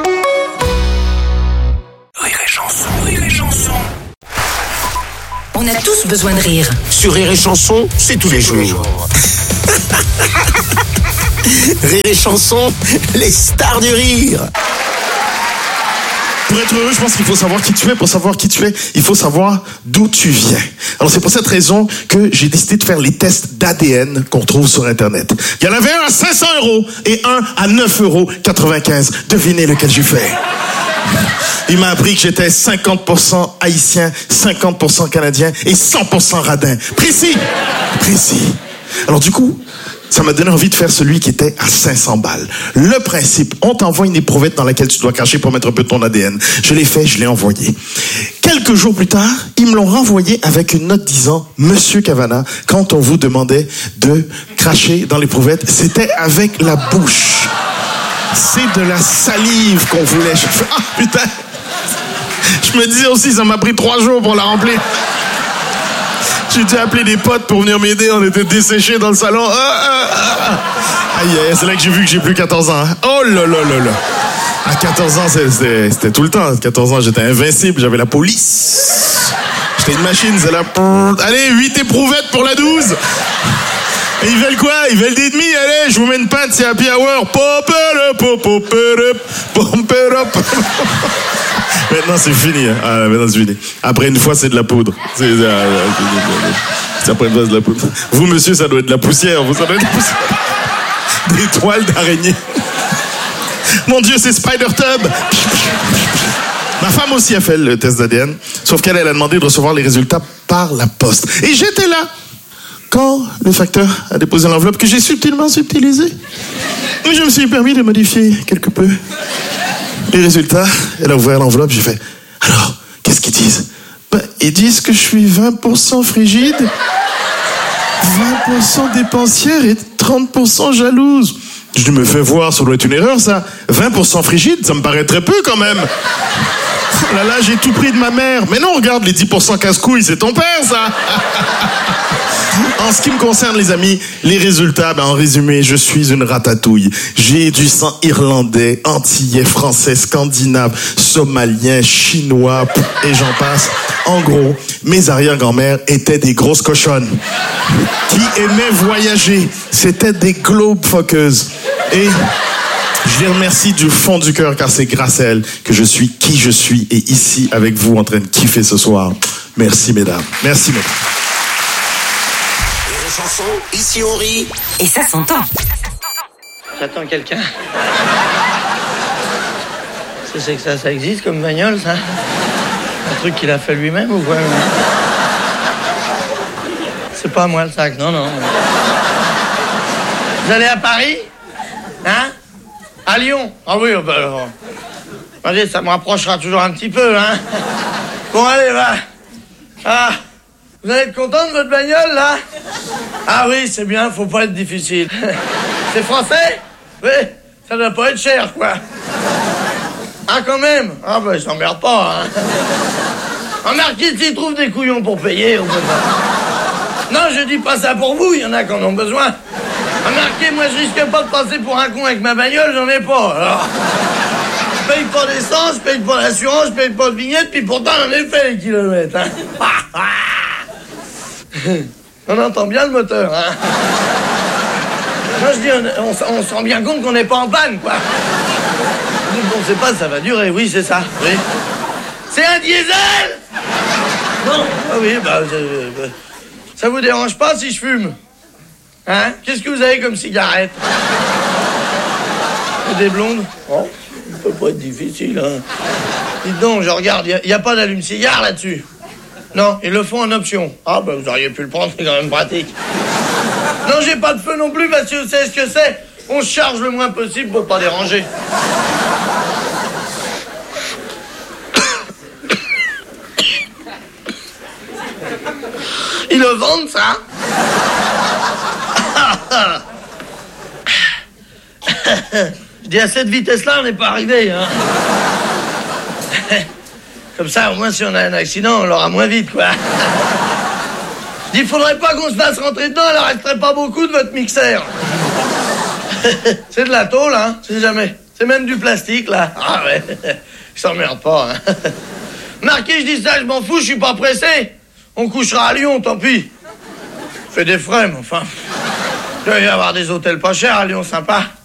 On a a tous besoin de rire. Sur Rire et Chanson, c'est tous les jours. Rire et Chanson, les stars du rire. Pour être heureux, je pense qu'il faut savoir qui tu es. Pour savoir qui tu es, il faut savoir d'où tu viens. Alors c'est pour cette raison que j'ai décidé de faire les tests d'ADN qu'on trouve sur Internet. Il y en avait un à 500 € et un à 9,95 €. Devinez lequel j'ai fait. Il m'a appris que j'étais 50% haïtien, 50% canadien et 100% radin. Précis. Alors du coup, ça m'a donné envie de faire celui qui était à 500 balles. Le principe, on t'envoie une éprouvette dans laquelle tu dois cacher pour mettre un peu ton ADN. Je l'ai fait, je l'ai envoyé. Quelques jours plus tard, ils me l'ont renvoyé avec une note disant « Monsieur Cavana, quand on vous demandait de cracher dans l'éprouvette, c'était avec la bouche. C'est de la salive qu'on voulait. » Je fais « Ah, putain !» Je me disais aussi, ça m'a pris 3 jours pour la remplir. J'ai dû appeler des potes pour venir m'aider. On était desséchés dans le salon. Aïe, c'est là que j'ai vu que j'ai plus 14 ans. Hein. Oh là là là là. À 14 ans, c'était tout le temps. À 14 ans, j'étais invincible. J'avais la police. J'étais une machine. C'est là. Allez, 8 éprouvettes pour la 12. Et ils veulent quoi? Ils veulent des demi. Allez, je vous mets une pinte, c'est happy hour. Maintenant, c'est fini. Ah, maintenant, c'est fini. Après une fois, c'est de la poudre. C'est après une fois, c'est de la poudre. Vous, monsieur, ça doit être de la poussière. Ça doit être de la poussière. Des toiles d'araignée. Mon Dieu, c'est Spider-Tub. Ma femme aussi a fait le test d'ADN. Sauf qu'elle a demandé de recevoir les résultats par la poste. Et j'étais là quand le facteur a déposé l'enveloppe que j'ai subtilement subtilisée. Et je me suis permis de modifier quelque peu les résultats. Elle a ouvert l'enveloppe, j'ai fait « Alors, qu'est-ce qu'ils disent ?» Ben, ils disent que je suis 20% frigide, 20% dépensière et 30% jalouse. Je me fais voir, ça doit être une erreur, ça. 20% frigide, ça me paraît très peu quand même. Oh là là, j'ai tout pris de ma mère. Mais non, regarde, les 10% casse-couilles, c'est ton père, ça. En ce qui me concerne, les amis, les résultats, en résumé, je suis une ratatouille. J'ai du sang irlandais, antillais, français, scandinave, somalien, chinois, et j'en passe. En gros, mes arrière-grand-mères étaient des grosses cochonnes qui aimaient voyager. C'était des globefuckers. Et je les remercie du fond du cœur, car c'est grâce à elles que je suis qui je suis et ici avec vous en train de kiffer ce soir. Merci, mesdames. Merci, mesdames. Chanson, ici on rit. Et ça s'entend. J'attends quelqu'un. C'est que ça existe comme bagnole, ça? Un truc qu'il a fait lui-même ou quoi? C'est pas moi le sac, non. Vous allez à Paris? Hein? À Lyon? Ah oui, bah alors. Allez, ça me rapprochera toujours un petit peu, hein? Bon, allez, va. Ah, vous allez être content de votre bagnole, là? Ah oui, c'est bien, faut pas être difficile. C'est français? Oui, ça doit pas être cher, quoi. Ah, quand même? Ah, ben, ils s'emmerdent pas, hein. Remarquez, s'ils trouvent des couillons pour payer, on peut pas. Non, je dis pas ça pour vous, il y en a qui en ont besoin. Remarquez, moi, je risque pas de passer pour un con avec ma bagnole, j'en ai pas, alors. Je paye pas d'essence, je paye pas d'assurance, je paye pas de vignette, puis pourtant, j'en ai fait les kilomètres, hein. On entend bien le moteur, hein. Moi, je dis, on se rend bien compte qu'on n'est pas en panne, quoi. On ne sait pas, ça va durer, oui, c'est ça, oui. C'est un diesel? Non. Ah oui, ça vous dérange pas si je fume? Hein? Qu'est-ce que vous avez comme cigarette? Des blondes? Oh, ça peut pas être difficile, hein. Dites donc, je regarde, il n'y a pas d'allume-cigare là-dessus. Non, ils le font en option. Ah, ben vous auriez pu le prendre, c'est quand même pratique. Non, j'ai pas de feu non plus parce que vous savez ce que c'est. On se charge le moins possible pour pas déranger. Ils le vendent, ça? Je dis à cette vitesse-là, on n'est pas arrivé, hein. Comme ça, au moins, si on a un accident, on l'aura moins vite, quoi. Je dis, il faudrait pas qu'on se fasse rentrer dedans, il en resterait pas beaucoup de votre mixeur. C'est de la tôle, hein, c'est jamais. C'est même du plastique, là. Ah ouais, je s'emmerde pas, hein. Marqué, je dis ça, je m'en fous, je suis pas pressé. On couchera à Lyon, tant pis. Fait des frais, mais enfin... Il doit y avoir des hôtels pas chers à Lyon, sympa.